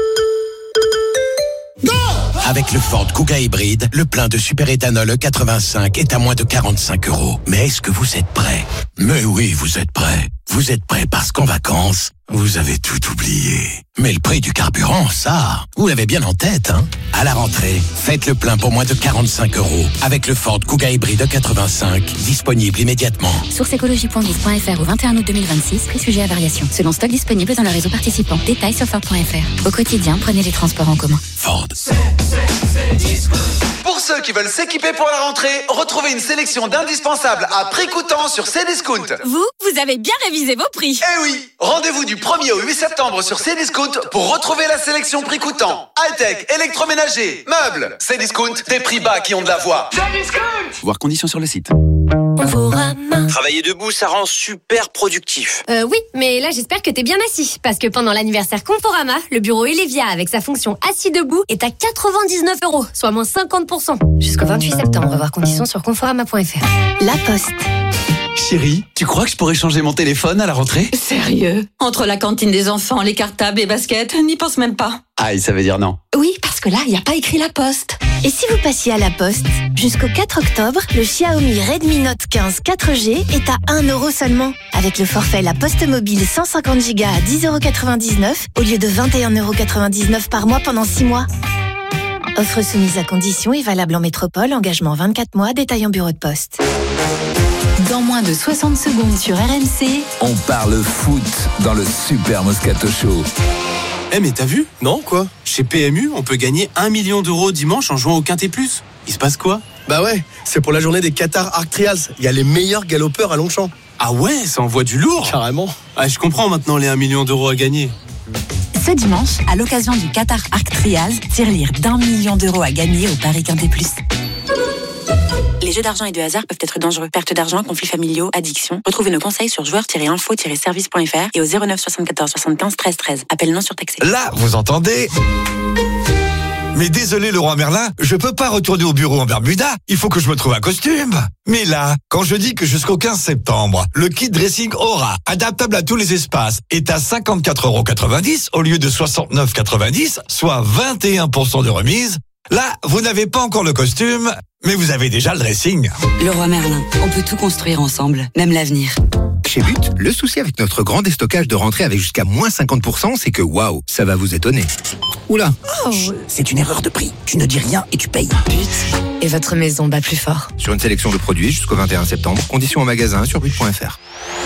Avec le Ford Kuga hybride, le plein de superéthanol E quatre-vingt-cinq est à moins de quarante-cinq euros. Mais est-ce que vous êtes prêts? Mais oui, vous êtes prêts. Vous êtes prêts parce qu'en vacances, vous avez tout oublié. Mais le prix du carburant, ça, vous l'avez bien en tête, hein? À la rentrée, faites le plein pour moins de quarante-cinq euros avec le Ford Kuga hybride E quatre-vingt-cinq, disponible immédiatement.
Source écologie point gouv point f r au vingt et un août deux mille vingt-six, prix sujet à variation. Selon stock disponible dans le réseau participant. Détails sur Ford point f r. Au quotidien, prenez les transports en commun.
Ford.
Pour ceux qui veulent s'équiper pour la rentrée, retrouvez une sélection d'indispensables à prix coûtant sur Cdiscount.
Vous, vous avez bien révisé vos prix.
Eh oui, rendez-vous du premier au huit septembre sur Cdiscount pour retrouver la sélection prix coûtant. High-tech, électroménager, meubles. Cdiscount, des prix bas qui ont de la voix. Cdiscount.
Voir conditions sur le site.
Travailler debout, ça rend super productif.
Euh, oui, mais là j'espère que t'es bien assis, parce que pendant l'anniversaire Conforama, le bureau Elevia avec sa fonction assis debout est à quatre-vingt-dix-neuf euros, soit moins cinquante pour cent. Jusqu'au vingt-huit septembre, voir conditions sur conforama point f r.
La Poste.
Chérie, tu crois que je pourrais changer mon téléphone à la rentrée?
Sérieux? Entre la cantine des enfants, les cartables, les baskets, n'y pense même pas.
Aïe, ça veut dire non.
Oui, parce que là, il n'y a pas écrit La Poste.
Et si vous passiez à La Poste? Jusqu'au quatre octobre, le Xiaomi Redmi Note quinze quatre G est à un euro seulement. Avec le forfait La Poste Mobile cent cinquante giga à dix euros quatre-vingt-dix-neuf au lieu de vingt et un euros quatre-vingt-dix-neuf par mois pendant six mois. Offre soumise à conditions et valable en métropole, engagement vingt-quatre mois, détail en bureau de poste.
Dans moins de soixante secondes sur R M C,
On parle foot dans le Super Moscato Show.
Eh mais t'as vu? Non, quoi? Chez P M U, on peut gagner un million d'euros dimanche en jouant au Quintet Plus. Il se passe quoi?
Bah ouais, c'est pour la journée des Qatar Arc Trials. Il y a les meilleurs galopeurs à Longchamp.
Ah ouais, ça envoie du lourd.
Carrément.
Ah, je comprends maintenant les un million d'euros à gagner.
Ce dimanche, à l'occasion du Qatar Arc Trials, tirelire d'un million d'euros à gagner au Paris Quintet Plus.
Les jeux d'argent et de hasard peuvent être dangereux. Perte d'argent, conflits familiaux, addiction. Retrouvez nos conseils sur joueurs tiret info tiret service point f r et au zéro neuf soixante-quatorze soixante-quinze treize treize. Appel non surtaxé.
Là, vous entendez? Mais désolé, Leroy Merlin, je peux pas retourner au bureau en Bermuda. Il faut que je me trouve un costume. Mais là, quand je dis que jusqu'au quinze septembre, le kit dressing Aura, adaptable à tous les espaces, est à cinquante-quatre euros quatre-vingt-dix au lieu de soixante-neuf euros quatre-vingt-dix, soit vingt et un pour cent de remise. Là, vous n'avez pas encore le costume, mais vous avez déjà le dressing.
Leroy Merlin, on peut tout construire ensemble, même l'avenir.
Chez But, le souci avec notre grand déstockage de rentrée avec jusqu'à moins cinquante pour cent, c'est que waouh, ça va vous étonner. Oula,
Oh.
c'est une erreur de prix. Tu ne dis rien et tu payes.
But. Et votre maison bat plus fort.
Sur une sélection de produits jusqu'au vingt et un septembre, conditions en magasin sur but point f r.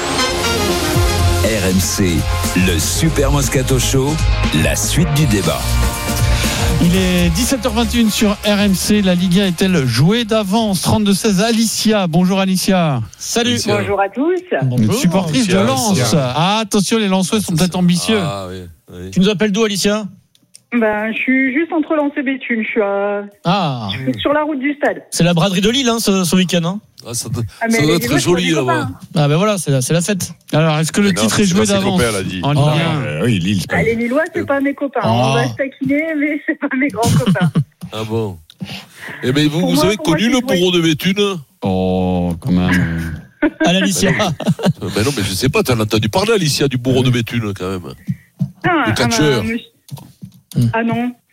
R M C, le Super Moscato Show, la suite du débat.
Il est dix-sept heures vingt et une sur R M C. La Ligue un est-elle jouée d'avance? trente-deux seize, Alicia. Bonjour Alicia.
Salut.
Alicia.
Bonjour à tous.
Une supportrice de Lens. Ah, attention, les Lensois sont peut-être ambitieux.
Ah, oui, oui.
Tu nous appelles d'où, Alicia?
Ben, je suis juste entre Lens et Béthune. Je suis, à...
Ah.
je suis sur la route du stade.
C'est la braderie de Lille, hein, ce, ce week-end. Hein.
Ah, ça doit,
Ah, mais
ça doit
les
être
Lillois,
joli
c'est
là-bas.
Ah ben voilà, c'est la, c'est la fête.
Alors, est-ce que le
Mais non,
titre est
c'est
joué
pas ses
d'avance
copains, elle a dit.
en Ligue un?
Euh, oui, Lille.
Ah, les Lillois, c'est pas mes copains.
Oh.
On va se taquiner, mais c'est pas mes grands copains.
Ah bon. Eh ben vous,
Pour
vous
moi,
avez
pour moi,
connu
c'est
le bourreau de Béthune?
Oh, quand même.
À l'Alicia.
Ben non, mais je sais pas, t'en as entendu parler, Alicia, du bourreau de Béthune, quand même.
Ah,
Le catcheur.
ah, monsieur- ah non.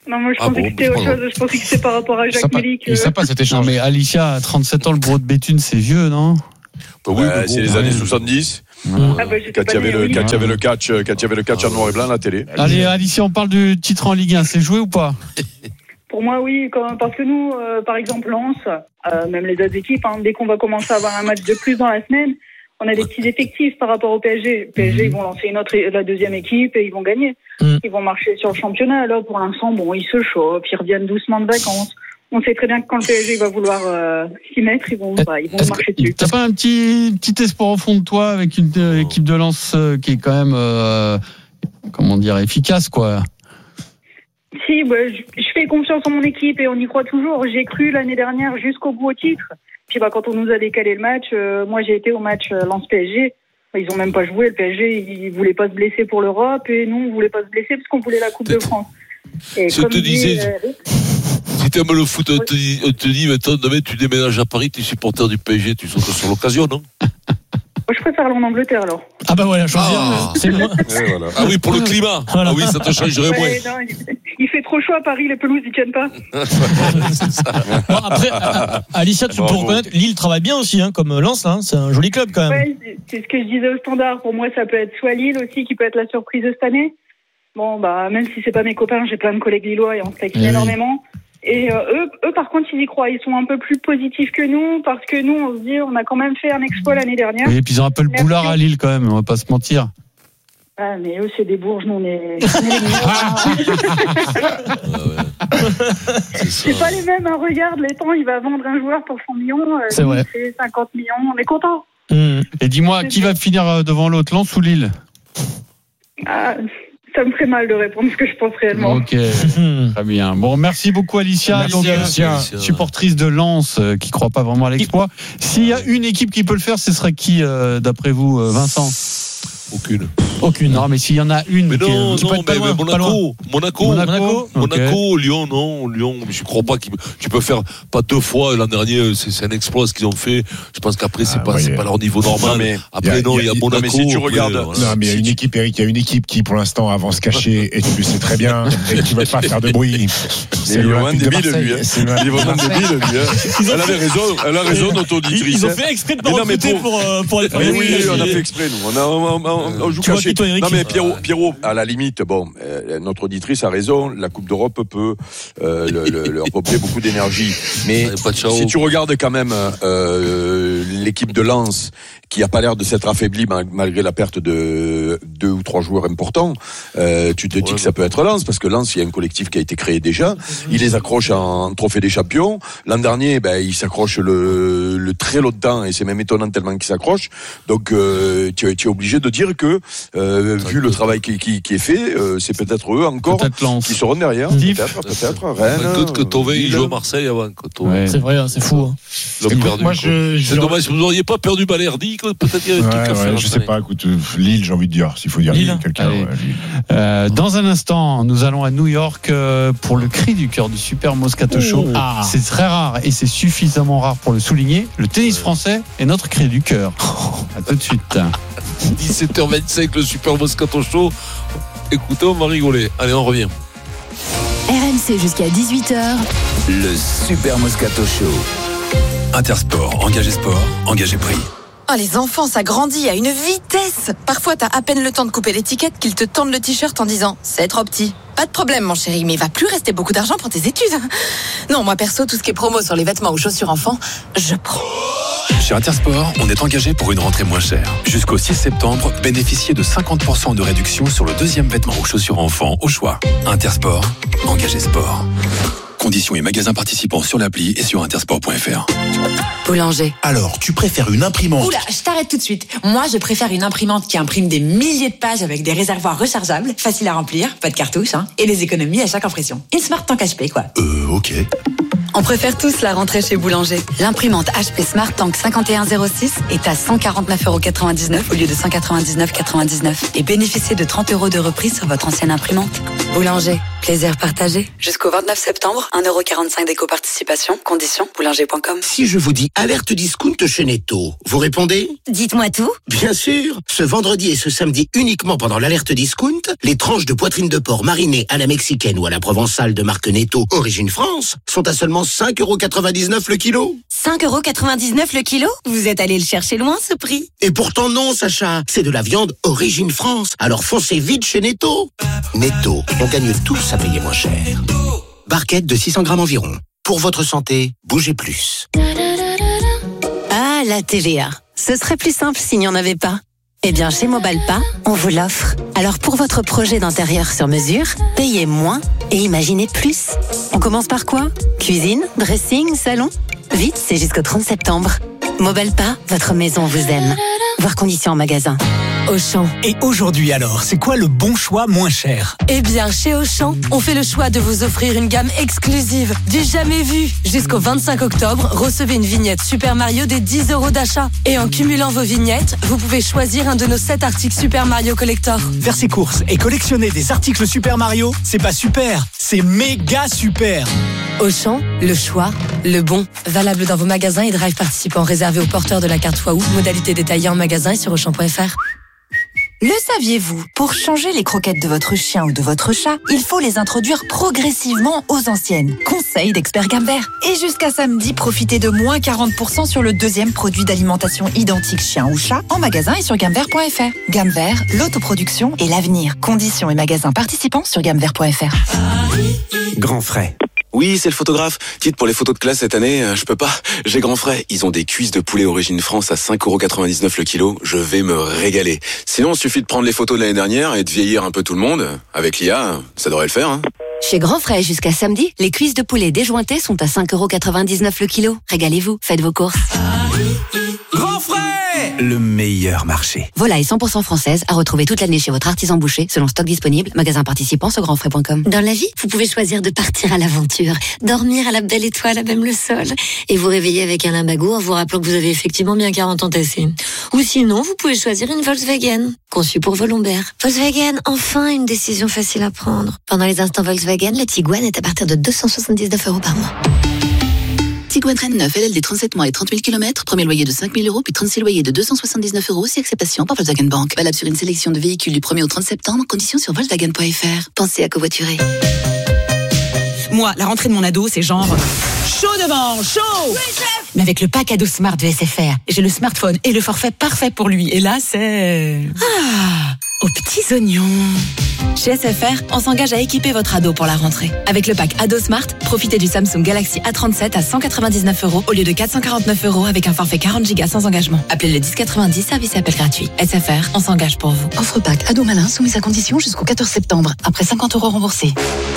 Non, moi je
Ah
pensais
bon,
que c'était
bah,
autre chose. Je pensais que c'était par rapport à Jacques
Sympa.
Mélic.
Il est sympa cet échange.
Non, mais Alicia, à trente-sept ans, le bureau de Béthune, c'est vieux, non?
Bah oui,
Ouais,
mais bon,
c'est les
ouais.
années soixante-dix.
Ah bah, j'étais
Quand
pas
il y avait
née,
le,
oui.
quand il y avait le catch, quand il y avait le catch en noir et blanc à la télé.
Allez, Alicia, on parle du titre en Ligue un. C'est joué ou pas?
Pour moi, oui, quand- parce que nous, euh, par exemple, Lens, euh, même les autres équipes, hein, dès qu'on va commencer à avoir un match de plus dans la semaine, on a des petits effectifs par rapport au P S G. Le P S G, ils vont lancer une autre, la deuxième équipe et ils vont gagner.
Mm.
Ils vont marcher sur le championnat. Là, pour l'instant, bon, ils se chauffent, ils reviennent doucement de vacances. On sait très bien que quand le P S G va vouloir euh, s'y mettre, ils vont, bah, ils vont
Est-ce
marcher
que
dessus.
t'as pas un petit, petit espoir au fond de toi avec une euh, équipe de Lens euh, qui est quand même, euh, comment dire, efficace, quoi?
Si, bah, je, je fais confiance en mon équipe et on y croit toujours. J'ai cru l'année dernière jusqu'au bout au titre. Puis bah, quand on nous a décalé le match, euh, moi j'ai été au match euh, Lens-P S G. Bah, ils ont même pas joué. Le P S G, ils voulaient pas se blesser pour l'Europe et nous, on voulait pas se blesser parce qu'on voulait la Coupe de France. Et
Je
comme
te
dit,
disais,
euh,
si t'aimes le foot, on te dit, on te dit maintenant, demain, tu déménages à Paris, tu es supporter du P S G, tu sautes sur l'occasion, non?
moi, je préfère aller en Angleterre alors.
Ah bah voilà, choisir.
Ah.
C'est loin.
Et voilà.
Ah oui, pour le climat.
Voilà.
Ah oui, ça te changerait moins.
Ouais, non, il- il fait trop chaud à Paris, les pelouses ils tiennent pas.
Bon, après, euh, Alicia, tu peux
Bravo.
reconnaître, Lille travaille bien aussi, hein, comme Lens, là, hein, c'est un joli club quand même.
Ouais, c'est- c'est ce que je disais au standard. Pour moi, ça peut être soit Lille aussi qui peut être la surprise de cette année. Bon, bah même si c'est pas mes copains, j'ai plein de collègues lillois et on se taquine
Eh oui.
énormément. Et euh, eux, eux, par contre, ils y croient. Ils sont un peu plus positifs que nous parce que nous, on se dit, on a quand même fait un exploit l'année dernière.
Et puis ils ont un peu le
Merci.
boulard à Lille quand même, on va pas se mentir.
Ah, mais eux, c'est des bourges, nous, on est, on est les meilleurs. C'est pas les mêmes. Hein. Regarde, l'étang, il va vendre un joueur pour cent millions. euh,
C'est
nous,
vrai.
C'est cinquante millions. On est content.
Mmh.
Et dis-moi, qui va finir euh, devant l'autre, Lens ou Lille?
Ah, ça me ferait mal de répondre ce que je pense réellement.
Ok, très bien. Bon, merci beaucoup Alicia,
Merci,
donc, euh,
Alicia.
Alicia.
supportrice de Lens euh, qui croit pas vraiment à l'exploit. S'il y a une équipe qui peut le faire, ce serait qui euh, d'après vous, euh, Vincent?
Aucune.
Aucune.
Non, mais s'il y en a une
Mais
qui,
non,
qui peut
non,
être pas
mais,
loin,
mais
pas loin.
Monaco, Monaco,
Monaco,
Monaco,
ok.
Lyon, non, Lyon, mais je crois pas qu'il tu peux faire pas deux fois l'an dernier, c'est, c'est un exploit ce qu'ils ont fait. Je pense qu'après c'est
Ah,
pas,
ouais,
c'est
y a-
pas leur niveau normal.
Non, mais
après non, il y a,
non,
Monaco.
mais si tu
après,
regardes-
voilà.
Non, mais il y a
Si
une
tu-
équipe, Eric, il y a une équipe qui, pour l'instant, avance cachée, et tu le sais très bien, et qui ne veut pas faire de bruit.
Il est vraiment
l'Olympique de
débile,
Marseille.
lui. hein.
C'est
Il est
l'Olympique de
vraiment
Marseille.
débile, lui. hein. Elle avait raison, elle a raison, notre
Ils,
auditrice.
ils ont
hein.
fait exprès de pas
Mais non, mais
recruter
pour-
pour, euh, pour être
Mais oui,
cachés.
on a fait exprès, nous. On, a, on, on- on joue
Tu vois
caché.
qui, toi, Eric?
Non, mais Pierrot, Pierrot, à la limite, bon, euh, notre auditrice a raison. La Coupe d'Europe peut euh, le- le- leur apporter beaucoup d'énergie. Mais
Ouais, pas de chao.
si tu regardes quand même euh, l'équipe de Lens, qui a pas l'air de s'être affaiblie mal- malgré la perte de deux ou trois joueurs importants, euh, tu te dis que ça peut être Lens, parce que Lens, il y a un collectif qui a été créé déjà. Il les accroche en trophée des champions. L'an dernier, ben, il s'accroche le, le très longtemps, et c'est même étonnant tellement qu'il s'accroche. Donc, euh, tu, es- tu es obligé de dire que, euh, vu le travail qui, qui, qui est fait, euh, c'est peut-être eux encore
Peut-être Lens.
qui seront derrière.
Steve.
Peut-être, peut-être. Rennes.
Écoute que Tovin il
Lille.
joue à Marseille avant. que Tovin.
Ouais.
C'est vrai, hein, c'est fou. Hein.
L'homme
Écoute,
perdu,
moi,
quoi.
je- je-
C'est dommage, vous n'auriez pas perdu Balerdi, quoi. Peut-être qu'il y avait un truc
Ouais,
à
ouais,
faire.
je sais pas, écoute, euh, Lille, j'ai envie de dire, s'il faut dire
Lille.
Lille, quelqu'un.
Allez.
ouais, Lille.
Euh, dans un instant, nous allons à New York euh, pour le cri du cœur du Super Moscato Show.
Ah.
C'est très rare et c'est suffisamment rare pour le souligner. Le tennis français est notre cri du cœur. À tout de suite.
dix-sept heures vingt-cinq, le Super Moscato Show. Écoutez, on va rigoler. Allez, on revient.
R M C jusqu'à dix-huit heures.
Le Super Moscato Show. Intersport, engagé sport, engagé prix.
Oh, les enfants, ça grandit à une vitesse. Parfois, t'as à peine le temps de couper l'étiquette qu'ils te tendent le t-shirt en disant « C'est trop petit ». Pas de problème, mon chéri, mais il va plus rester beaucoup d'argent pour tes études. Non, moi perso, tout ce qui est promo sur les vêtements ou chaussures enfants, je prends.
Chez Intersport, on est engagé pour une rentrée moins chère. Jusqu'au six septembre, bénéficiez de cinquante pour cent de réduction sur le deuxième vêtement ou chaussures enfants au choix. Intersport, engagé sport. Conditions et magasins participants sur l'appli et sur intersport point f r.
Boulanger.
Alors, tu préfères une imprimante?
Oula, je t'arrête tout de suite. Moi, je préfère une imprimante qui imprime des milliers de pages avec des réservoirs rechargeables, faciles à remplir, pas de cartouches, hein, et des économies à chaque impression. Une Smart Tank H P, quoi.
Euh, ok.
On préfère tous la rentrée chez Boulanger. L'imprimante H P Smart Tank cinquante et un zéro six est à cent quarante-neuf euros quatre-vingt-dix-neuf au lieu de cent quatre-vingt-dix-neuf euros quatre-vingt-dix-neuf et bénéficiez de trente euros de reprise sur votre ancienne imprimante. Boulanger,
Plaisir partagé. Jusqu'au vingt-neuf septembre, un euro quarante-cinq d'éco-participation. Conditions, boulanger point com.
Si je vous dis alerte discount chez Netto, vous répondez ?
Dites-moi tout.
Bien sûr. Ce vendredi et ce samedi uniquement pendant l'alerte discount, les tranches de poitrine de porc marinées à la mexicaine ou à la provençale de marque Netto, origine France, sont à seulement cinq euros quatre-vingt-dix-neuf le kilo.
cinq euros quatre-vingt-dix-neuf le kilo ? Vous êtes allé le chercher loin, ce prix.
Et pourtant non, Sacha. C'est de la viande origine France. Alors foncez vite chez Netto. Netto, on gagne tous à payer moins cher. Barquette de six cents grammes environ. Pour votre santé, bougez plus.
Ah, la T V A. Ce serait plus simple s'il n'y en avait pas. Eh bien, chez Mobalpa, on vous l'offre. Alors, pour votre projet d'intérieur sur mesure, payez moins et imaginez plus. On commence par quoi ? Cuisine, dressing, salon ? Vite, c'est jusqu'au trente septembre. Mobalpa, votre maison vous aime. Voir conditions en magasin.
Auchan. Et aujourd'hui alors, c'est quoi le bon choix moins cher ?
Eh bien, chez Auchan, on fait le choix de vous offrir une gamme exclusive, du jamais vu. Jusqu'au vingt-cinq octobre, recevez une vignette Super Mario des dix euros d'achat. Et en cumulant vos vignettes, vous pouvez choisir un de nos sept articles Super Mario Collector.
Faire ses courses et collectionner des articles Super Mario, c'est pas super, c'est méga super.
Auchan, le choix, le bon. Valable dans vos magasins et drive participants réservés aux porteurs de la carte fois août. Modalité détaillée en magasin et sur auchan point f r.
Le saviez-vous ? Pour changer les croquettes de votre chien ou de votre chat, il faut les introduire progressivement aux anciennes. Conseil d'expert Gamvert. Et jusqu'à samedi, profitez de moins quarante pour cent sur le deuxième produit d'alimentation identique chien ou chat en magasin et sur gamvert point f r. Gamvert, l'autoproduction et l'avenir. Conditions et magasins participants sur gamvert point f r.
Grand frais. Oui, c'est le photographe. Dites, pour les photos de classe cette année, euh, je peux pas. J'ai grand frais. Ils ont des cuisses de poulet origine France à cinq euros quatre-vingt-dix-neuf le kilo. Je vais me régaler. Sinon, il suffit de prendre les photos de l'année dernière et de vieillir un peu tout le monde. Avec l'I A, ça devrait le faire, hein.
Chez Grand Frais, jusqu'à samedi, les cuisses de poulet déjointées sont à cinq euros quatre-vingt-dix-neuf le kilo. Régalez-vous, faites vos courses.
Grand frais, le meilleur marché.
Volaille cent pour cent française à retrouver toute l'année chez votre artisan boucher, selon stock disponible, magasin participant sur grand frais point com.
Dans la vie, vous pouvez choisir de partir à l'aventure, dormir à la belle étoile à même le sol, et vous réveiller avec un limbago en vous rappelant que vous avez effectivement bien quarante ans tassés. Ou sinon, vous pouvez choisir une Volkswagen, conçue pour vos lombaires. Volkswagen, enfin une décision facile à prendre. Pendant les instants Volkswagen, le Tiguan est à partir de deux cent soixante-dix-neuf euros par mois.
Tiguan Rennes neuf, L L D trente-sept mois et trente mille kilomètres, premier loyer de cinq mille euros, puis trente-six loyers de deux cent soixante-dix-neuf euros, si acceptation par Volkswagen Bank. Valable sur une sélection de véhicules du premier au trente septembre, conditions sur volkswagen point f r. Pensez à covoiturer.
Moi, la rentrée de mon ado, c'est genre chaud devant, chaud. Oui, chef. Mais avec le pack ado Smart de S F R, j'ai le smartphone et le forfait parfait pour lui. Et là, c'est ah, aux petits oignons.
Chez S F R, on s'engage à équiper votre ado pour la rentrée. Avec le pack Ado Smart, profitez du Samsung Galaxy A trente-sept à cent quatre-vingt-dix-neuf euros au lieu de quatre cent quarante-neuf euros avec un forfait quarante gigas sans engagement. Appelez le dix quatre-vingt-dix, service et appel gratuit. S F R, on s'engage pour vous.
Offre pack Ado Malin soumise à condition jusqu'au quatorze septembre. Après cinquante euros remboursés.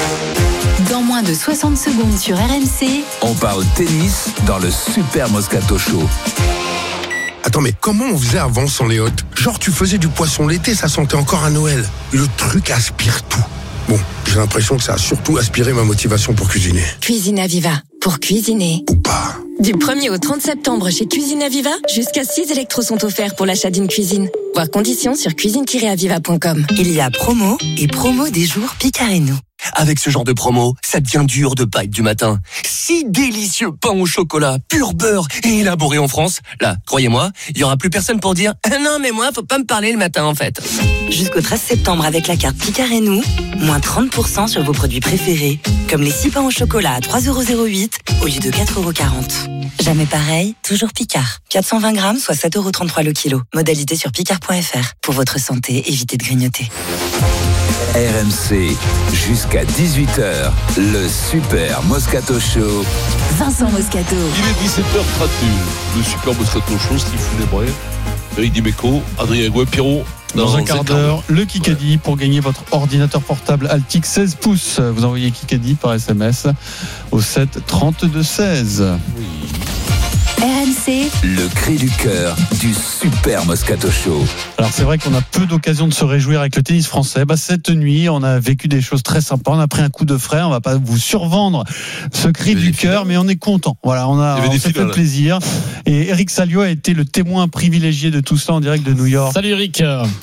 Dans moins de soixante secondes sur R M C,
on parle tennis dans le Super Moscato Show.
Attends, mais comment on faisait avant sans les hôtes ? Genre, tu faisais du poisson l'été, ça sentait encore à Noël. Le truc aspire tout. Bon, j'ai l'impression que ça a surtout aspiré ma motivation pour cuisiner.
Cuisine Aviva, pour cuisiner.
Ou pas.
Du premier au trente septembre chez Cuisine Aviva, jusqu'à six électros sont offerts pour l'achat d'une cuisine. Voir conditions sur cuisine tiret aviva point com.
Il y a promo et promo des jours Picarénou.
Avec ce genre de promo, ça devient dur de pas être du matin. Si délicieux pain au chocolat, pur beurre et élaboré en France. Là, croyez-moi, il y aura plus personne pour dire ah « Non, mais moi, faut pas me parler le matin, en fait. »
Jusqu'au treize septembre, avec la carte Picarénou, moins trente pour cent sur vos produits préférés. Comme les six pains au chocolat à trois euros zéro huit au lieu de quatre euros quarante. Jamais pareil, toujours Picard. quatre cent vingt grammes, soit sept euros trente-trois le kilo. Modalité sur picard point f r. Pour votre santé, évitez de grignoter.
R M C, jusqu'à dix-huit heures, le Super Moscato Show.
Vincent Moscato.
Il est dix-sept heures trente, le Super Moscato Show, Steve Lebray, Eric Dimeco, Adrien Gouin, Pierrot.
Dans, dans un quart d'heure, le Kikadi pour gagner votre ordinateur portable Altix seize pouces. Vous envoyez Kikadi par S M S au sept trente-deux seize. Oui.
R M C,
le cri du cœur du Super Moscato Show.
Alors c'est vrai qu'on a peu d'occasions de se réjouir avec le tennis français. Bah, cette nuit, on a vécu des choses très sympas. On a pris un coup de frais. On va pas vous survendre ce cri du cœur, mais on est content. Voilà, on a on s'est fait plaisir. Et Eric Salio a été le témoin privilégié de tout ça en direct de New York.
Salut Eric.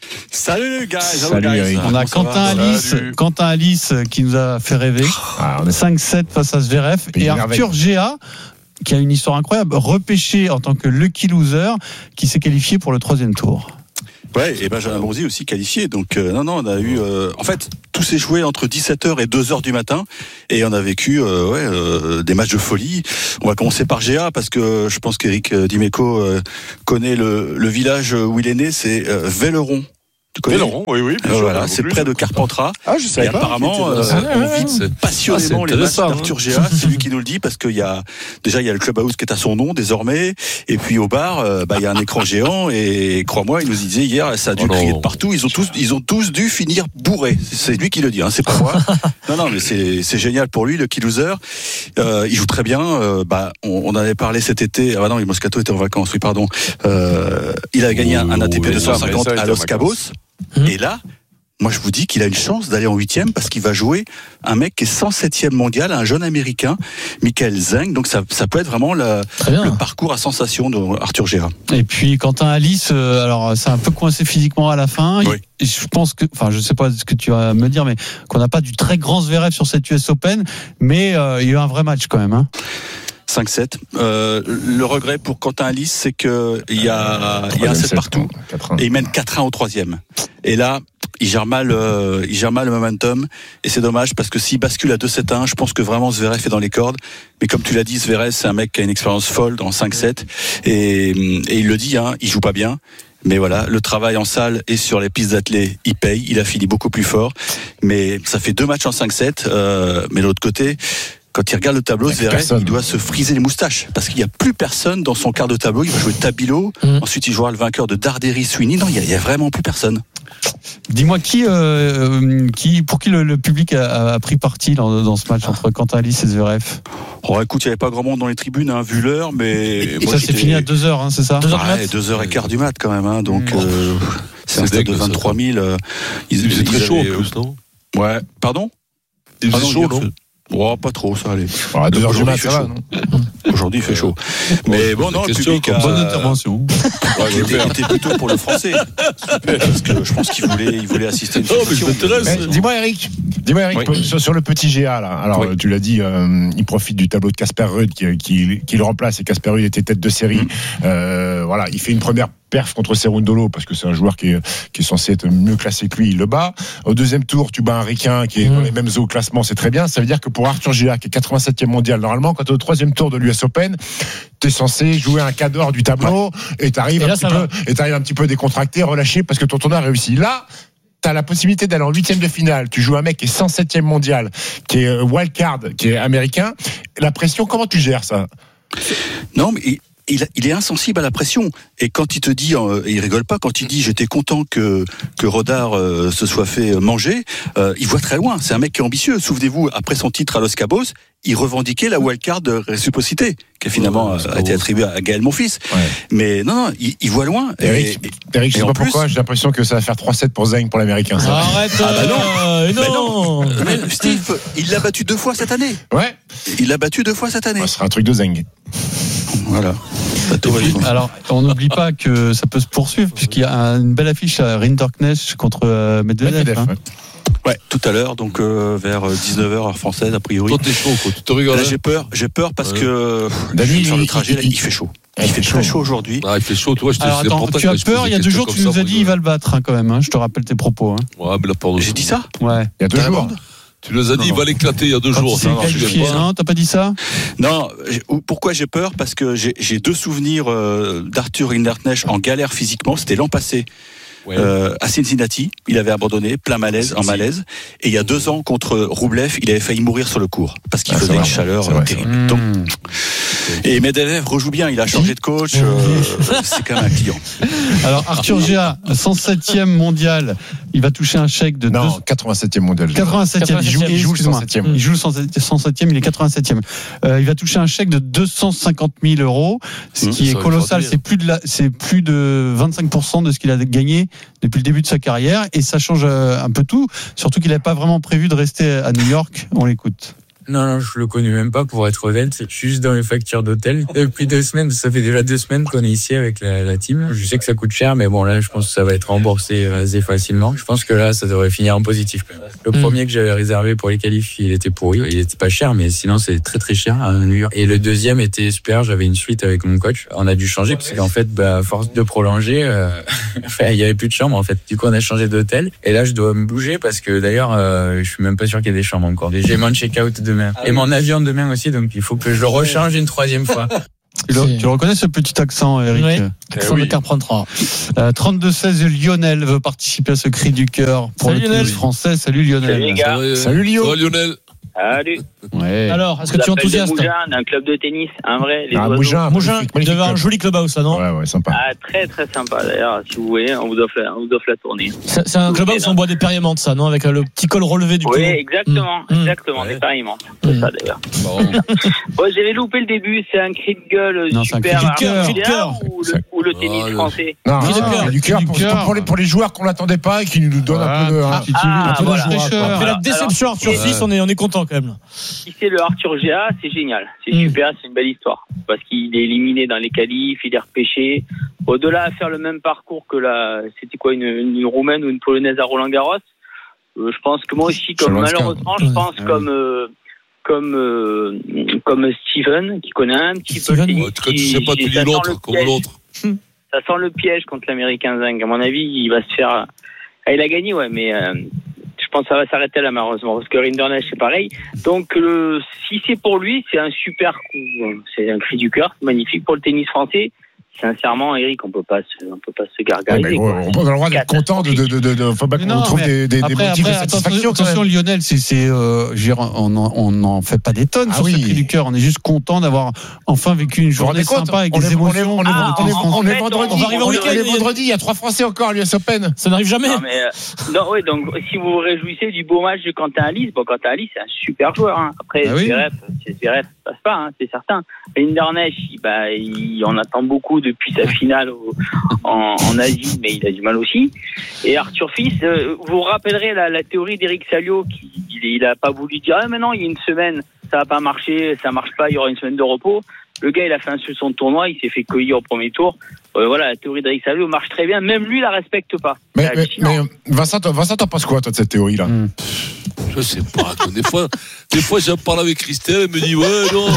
Salut guys,
Salut,
guys.
Eric.
On a Quentin Alice, Quentin Alice qui nous a fait rêver.
Ah, on est...
cinq sept face à Zverev.
Et
Et Arthur Géa, qui a une histoire incroyable, repêché en tant que lucky loser, qui s'est qualifié pour le troisième tour.
Ouais, et Benjamin Bonzi aussi qualifié. Donc euh, non, non, on a eu. Euh, en fait, tout s'est joué entre dix-sept heures et deux heures du matin, et on a vécu euh, ouais, euh, des matchs de folie. On va commencer par Géa parce que je pense qu'Éric Dimeco euh, connaît le, le village où il est né, c'est euh, Velleron.
Velleron, oui, oui.
Euh, voilà, c'est près de Carpentras.
Ah, je savais
et
pas.
apparemment, euh,
Ah, ouais,
on
ouais,
vit
ouais.
passionnément
Ah,
les matchs
intéressant,
d'Arthur Géa. C'est lui qui nous le dit parce qu'il y a déjà il y a le clubhouse qui est à son nom désormais, et puis au bar, euh, bah il y a un écran géant, et crois-moi, il nous disait hier, ça a dû
Oh
crier
non.
de partout. Ils ont tous, ils ont tous dû finir bourrés. C'est lui qui le dit, hein, c'est pas moi. Non, non, mais c'est c'est génial pour lui, le key loser. Euh, il joue très bien. Euh, bah on, on en avait parlé cet été. Ah bah non, Moscato était en vacances. Oui, pardon. Euh, il a gagné un, un A T P
oui,
deux cent cinquante
ça, ça, il
à
était en
Los Cabos.
Mmh.
Et là, moi je vous dis qu'il a une chance d'aller en huitième parce qu'il va jouer un mec qui est cent septième mondial, un jeune américain, Michael Zeng. Donc ça, ça peut être vraiment le, le parcours à sensation de Arthur Géa.
Et puis Quentin Alice, euh, alors c'est un peu coincé physiquement à la fin.
Oui.
Il- je pense que, enfin, je sais pas ce que tu vas me dire, mais qu'on n'a pas du très grand Zverev sur cette U S Open, mais euh, il y a eu un vrai match quand même. Hein.
cinq sept. Euh, le regret pour Quentin Alice, c'est que il y a, il y a un set partout et il mène quatre un au troisième. Et là, il gère mal, euh, il gère mal le momentum, et c'est dommage parce que s'il bascule à deux sept un, je pense que vraiment Zverev est dans les cordes. Mais comme tu l'as dit, Zverev, c'est un mec qui a une expérience folle dans cinq sept, et, et il le dit, hein, il joue pas bien. Mais voilà, le travail en salle et sur les pistes d'athlée, il paye. Il a fini beaucoup plus fort. Mais ça fait deux matchs en cinq sept. Euh, mais de l'autre côté, quand il regarde le tableau, Zverev, il doit se friser les moustaches parce qu'il n'y a plus personne dans son quart de tableau. Il va jouer Tabilo. Mmh. Ensuite, il jouera le vainqueur de Darderi Sweeney. Non, il n'y a, a vraiment plus personne.
Dis-moi qui, euh, qui, pour qui le, le public a, a pris parti dans, dans ce match entre Quentin Alice et Zverev?
Oh, écoute, il n'y avait pas grand monde dans les tribunes, hein, vu l'heure, mais
et moi, ça s'est fini à deux heures, hein, c'est ça?
deux heures ouais, deux heures et quart du mat quand même, hein, donc mmh. euh, c'est, c'est un stade de vingt-trois mille. Euh,
ils, il très chaud en plus, non?
Ouais, pardon?
Il faisait chaud, non?
Oh, pas trop, ça allait.
Oh, à deux heures du mat, ça va, non?
Aujourd'hui, il fait chaud. Mais bon, non, le public a...
Bonne intervention.
Ouais, il était plutôt pour le français. Parce que je pense qu'il voulait, il voulait assister à une
non, mais je m'intéresse.
Mais, dis-moi, Eric. Dis-moi, Eric, oui. sur, sur le petit Géa, là. Alors, oui. tu l'as dit, euh, il profite du tableau de Casper Ruud qui, qui, qui le remplace, et Casper Ruud était tête de série. Mmh. Euh, voilà, il fait une première perf contre Cerundolo parce que c'est un joueur qui est, qui est censé être mieux classé que lui, il le bat. Au deuxième tour, tu bats un Ricain qui est mmh. dans les mêmes eaux au classement, c'est très bien. Ça veut dire que pour Arthur Géa, qui est quatre-vingt-septième mondial, normalement, quand tu es au troisième tour de l'U S Open, tu es censé jouer un quart d'heure du tableau, ouais. et tu arrives un, un petit peu décontracté, relâché, parce que ton tournoi a réussi. Là, tu as la possibilité d'aller en huitième de finale. Tu joues un mec qui est cent septième mondial, qui est wildcard, qui est américain. La pression, comment tu gères ça?
Non, mais... Il, il est insensible à la pression, et quand il te dit, euh, il rigole pas, quand il dit j'étais content que que Rodard euh, se soit fait manger, euh, il voit très loin. C'est un mec qui est ambitieux. Souvenez-vous, après son titre à Los Cabos, il revendiquait la wildcard de réciprocité, qui a finalement ouais, a été attribuée à Gaël Monfils. Ouais. Mais non, non, il, il voit loin.
Eric, et, et, Eric je sais pas plus, pourquoi, j'ai l'impression que ça va faire trois sept pour Zeng pour l'américain. Ça.
Arrête, ah bah non, euh, non.
non. Mais Steve, il l'a battu deux fois cette année.
Ouais.
Il l'a battu deux fois cette année.
Ça sera un truc de Zeng.
Voilà.
Puis, alors, on n'oublie pas que ça peut se poursuivre puisqu'il y a une belle affiche à Rinderknecht contre euh, Medvedev. Medvedev hein.
ouais. ouais, tout à l'heure, donc euh, vers dix-neuf heures heure française a priori.
Toi t'es chaud, quoi. Tu te regardes.
Là, j'ai peur, j'ai peur parce ouais. que David, sur le trajet, il, là, il fait chaud. Il, il fait très chaud, chaud aujourd'hui.
Ah, il fait chaud, toi. Je te
alors, attends, tu as peur. Il y a deux jours, tu nous as dit il va le battre hein, quand même. Hein, je te rappelle tes propos. Hein.
Ouais, mais là, pardon.
J'ai dit ça.
Ouais.
Il y a deux jours.
Tu nous as dit, non, il va l'éclater il y a deux
quand
jours.
Ça, non, non, t'as pas dit ça?
Non, pourquoi j'ai peur? Parce que j'ai, j'ai deux souvenirs euh, d'Arthur Rinderknecht en galère physiquement. C'était l'an passé. Ouais. Euh, à Cincinnati, il avait abandonné, plein malaise, en malaise. Et il y a deux ans, contre Roublev, il avait failli mourir sur le court. Parce qu'il ah, faisait une vrai, chaleur vrai, terrible. Mmh. Donc, et Medvedev rejoue bien, il a changé de coach. Euh, c'est quand même un client.
Alors, Arthur Géa, cent septième mondial, il va toucher un chèque de.
Non, deux... quatre-vingt-septième mondial.
quatre-vingt-septième, il joue, il joue le cent septième. Il joue le cent septième, il est quatre-vingt-septième. Euh, il va toucher un chèque de deux cent cinquante mille euros, ce qui mmh, est colossal. C'est plus de la, c'est plus de vingt-cinq pour cent de ce qu'il a gagné depuis le début de sa carrière, et ça change un peu tout, surtout qu'il n'avait pas vraiment prévu de rester à New York. On l'écoute.
Non, non, je le connais même pas pour être honnête. C'est juste dans les factures d'hôtel. Depuis deux semaines, ça fait déjà deux semaines qu'on est ici avec la, la team. Je sais que ça coûte cher, mais bon, là, je pense que ça va être remboursé assez facilement. Je pense que là, ça devrait finir en positif. Le mmh. premier que j'avais réservé pour les qualifs, il était pourri. Il était pas cher, mais sinon, c'est très très cher à New York. Et le deuxième était super. J'avais une suite avec mon coach. On a dû changer parce qu'en fait, bah, à force de prolonger, euh, enfin, il y avait plus de chambre en fait. Du coup, on a changé d'hôtel. Et là, je dois me bouger parce que d'ailleurs, euh, je suis même pas sûr qu'il y ait des chambres encore. J'ai mon check-out demain. Et mon avion demain aussi, donc il faut que je le rechange une troisième fois.
Tu le, tu reconnais ce petit accent, Eric?
Oui, accent oui. de Carpentras.
Euh, trente-deux seize, Lionel veut participer à ce cri du cœur pour
Salut
le
Lionel.
Français. Salut Lionel.
Salut les gars.
Salut, Salut Lio.
Salut Lionel.
Salut.
Ouais.
Alors, est-ce que tu es enthousiaste?
Mougin, d'un club de tennis, un vrai. Les
ah, Mougin,
Mougin, devait un joli clubhouse, ça, non?
Ouais, ouais, sympa.
Ah, très, très sympa. D'ailleurs, si vous voulez, on vous offre la, on vous offre la tournée.
C'est, c'est un clubhouse où on boit des périmantes, ça, non? Avec le petit col relevé du
Oui,
col.
exactement, mmh. exactement,
mmh.
des périmantes. C'est mmh. ça, d'ailleurs. Bon. Bon, j'avais loupé le début. C'est un cri de gueule
non,
super.
C'est un cri de cœur.
Cri de cœur. Ou le, ou le tennis
ah,
français.
Non,
cri de
ah,
cœur.
Du cœur pour, pour, pour, les, pour les joueurs qu'on n'attendait pas et qui nous donnent ah, un peu de,
ah,
un,
ah,
un peu
voilà.
de joie.
Après la déception Arthur Fils, on est, on est content quand même.
Si c'est le Arthur G A, c'est génial. C'est mmh. super, c'est une belle histoire. Parce qu'il est éliminé dans les qualifs, il est repêché. Au-delà à faire le même parcours que la, c'était quoi, une, une Roumaine ou une Polonaise à Roland-Garros. Euh, je pense que moi aussi, comme malheureusement, je pense mmh. comme, euh, comme, euh, comme Steven, qui connaît un petit peu le tennis.
Quand tu sais pas, tu dis l'autre, comme l'autre.
Ça sent le piège contre l'Américain Zhang. À mon avis, il va se faire. Ah, il a gagné, ouais, mais. Euh, je pense que ça va s'arrêter là malheureusement parce que Rinderknech c'est pareil. Donc euh, si c'est pour lui, c'est un super coup, c'est un cri du cœur, c'est magnifique pour le tennis français. Sincèrement, Eric, on peut pas se, on peut pas se gargariser.
Ouais, on a le droit d'être content de, de, de, de, de faut pas qu'on non, trouve des, des, après, des motifs après, de satisfaction.
Attention, Lionel, c'est, c'est, euh, on n'en fait pas des tonnes ah sur oui. ce cri du cœur. On est juste content d'avoir enfin vécu une journée sympa avec on des est, émotions.
On est,
ah,
on est,
en,
on
en
est
fait,
vendredi.
On va arriver
au
week-end.
On est vendredi. Il y a trois Français encore à l'U S Open.
Ça n'arrive jamais.
Non, mais, euh, non, oui, donc si vous vous réjouissez du beau match de Quentin Alice, bon, Quentin Alice, c'est un super joueur. Hein. Après, ah oui. Zverev, Zverev, ça passe pas, hein, c'est certain. Rinderknech, bah, il en attend beaucoup depuis sa finale au, en, en Asie, mais il a du mal aussi. Et Arthur Fils, euh, vous vous rappellerez la, la théorie d'Eric Salio, qui il, il a pas voulu dire ah mais non, il y a une semaine, ça va pas marcher, ça marche pas, il y aura une semaine de repos. Le gars, il a fait un son de tournoi, il s'est fait cueillir au premier tour. Euh, voilà, la théorie d'Eric Salio marche très bien, même lui la respecte pas.
Mais, mais, mais Vincent, Vincent, t'en penses quoi toi de cette théorie là? mm.
Je sais pas. Des fois, des fois, j'en parle avec Christelle, elle me dit ouais non.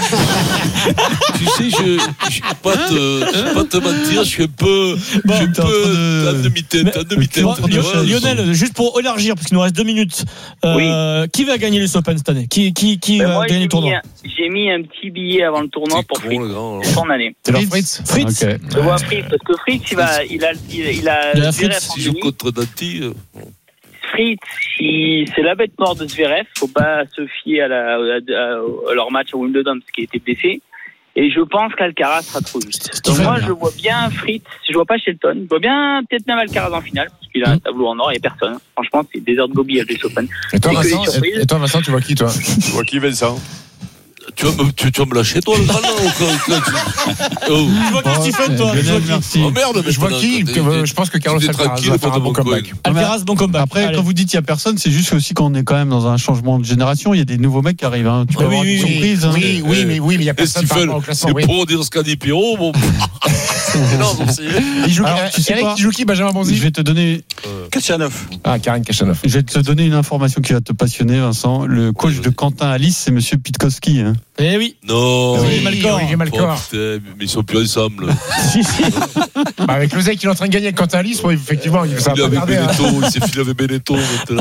Tu sais, je, je vais pas te, je vais pas te mentir, je suis un peu, bon, je suis un peu en demi-tête, en demi-tête.
Ouais, Lionel, juste pour élargir, parce qu'il nous reste deux minutes, euh, oui. qui va gagner l'U S Open cette année? Qui, qui, qui ben va moi, gagner le tournoi?
Un, j'ai mis un petit billet avant le tournoi pour Fritz. C'est son année.
C'est leur Fritz.
Fritz.
Okay. Je vois Fritz parce que Fritz, il va, il a, il a, il a.
Il a Fritz.
Si je contre Danti.
Fritz, si c'est la bête mort de Zverev, faut pas se fier à, la, à, à leur match à Wimbledon parce qu'il était blessé. Et je pense qu'Alcaraz sera trop juste. Donc moi, je vois bien Fritz, je vois pas Shelton, je vois bien peut-être même Alcaraz en finale parce qu'il a un tableau en or, il y a personne. Franchement, c'est Desert Gobi à l'U S Open.
Et toi, Vincent, et, et toi, Vincent, tu vois qui toi?
Tu vois qui, Vincent? Tu vas, me, tu, tu vas me lâcher toi le ballon ou
oh. Je vois qui Stephen toi.
Merci. Oh merde, mais
je vois qui je pense que Carlos Alcaraz va faire un bon comeback.
Alcaraz bon comeback.
Après Allez. Quand vous dites il y a personne, c'est juste aussi qu'on est quand même dans un changement de génération, il y a des nouveaux mecs qui arrivent hein. Tu peux oui, avoir oui, des surprises hein.
Oui, oui, mais oui, mais il y a personne par rapport au classement.
C'est pour dire ce qu'a dit Pierrot, bon.
Il joue qui joue qui Benjamin Bonzi?
Je vais te donner
Kachanov.
Ah, Karen Kachanov.
Je vais te donner une information qui va te passionner Vincent, le coach de Quentin Alice, c'est monsieur Pitkowski hein.
Eh oui.
Non.
Olivier Malcor.
Olivier Malcor.
Oh, putain, mais ils sont plus ensemble.
si, si.
Bah, avec le Zek, il est en train de gagner avec Quentin Alice, bon, effectivement, il va
pas garder. Hein. Il s'est filé avec Benetton. Maintenant,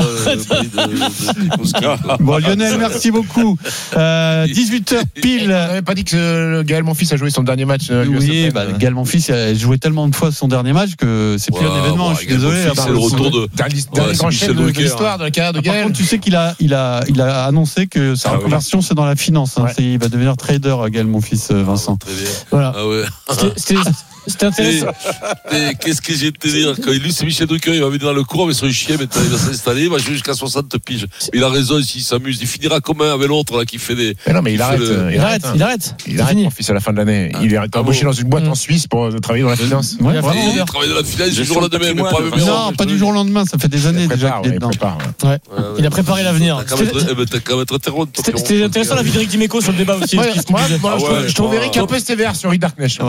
euh, bon, Lionel, merci beaucoup. Euh, dix-huit heures pile.
On n'avait pas dit que Gaël Monfils a joué son dernier match. Euh,
oui, bah, Gaël Monfils a joué tellement de fois son dernier match que c'est plus wow, un événement. Wow, je suis désolé.
C'est le retour de.
Dernier grand chef de l'histoire de la carrière de Gaël.
Par contre, tu sais qu'il a, il a, il a annoncé que sa reconversion, c'est dans la finance. Il va devenir trader, Gaël Monfils, Vincent.
Très bien.
Voilà.
Ah ouais.
C'était, c'était, C'était intéressant.
Et, et qu'est-ce que j'ai te dire? Quand il lui, c'est Michel Drucker, il va venir dans le cours avec son chien, maintenant il va s'installer, il va jouer jusqu'à soixante piges. Il a raison, s'il s'amuse, il finira comme un avec l'autre, là, qui fait des.
Mais non, mais il arrête,
le... il arrête, il arrête.
Il arrête, mon fils, à la fin de l'année. Il est embauché dans une boîte en Suisse pour travailler dans la finance.
Ouais, vraiment. Il travaille dans la finance du jour au lendemain, mais pas même.
Non, pas du jour au lendemain, ça fait des années déjà qu'il est dedans.
Il a préparé l'avenir.
T'as qu'à mettre terreau.
C'était intéressant la vie d'Éric Dimeco sur le débat aussi.
Je trouve Eric un peu sévère sur Eric Darkness.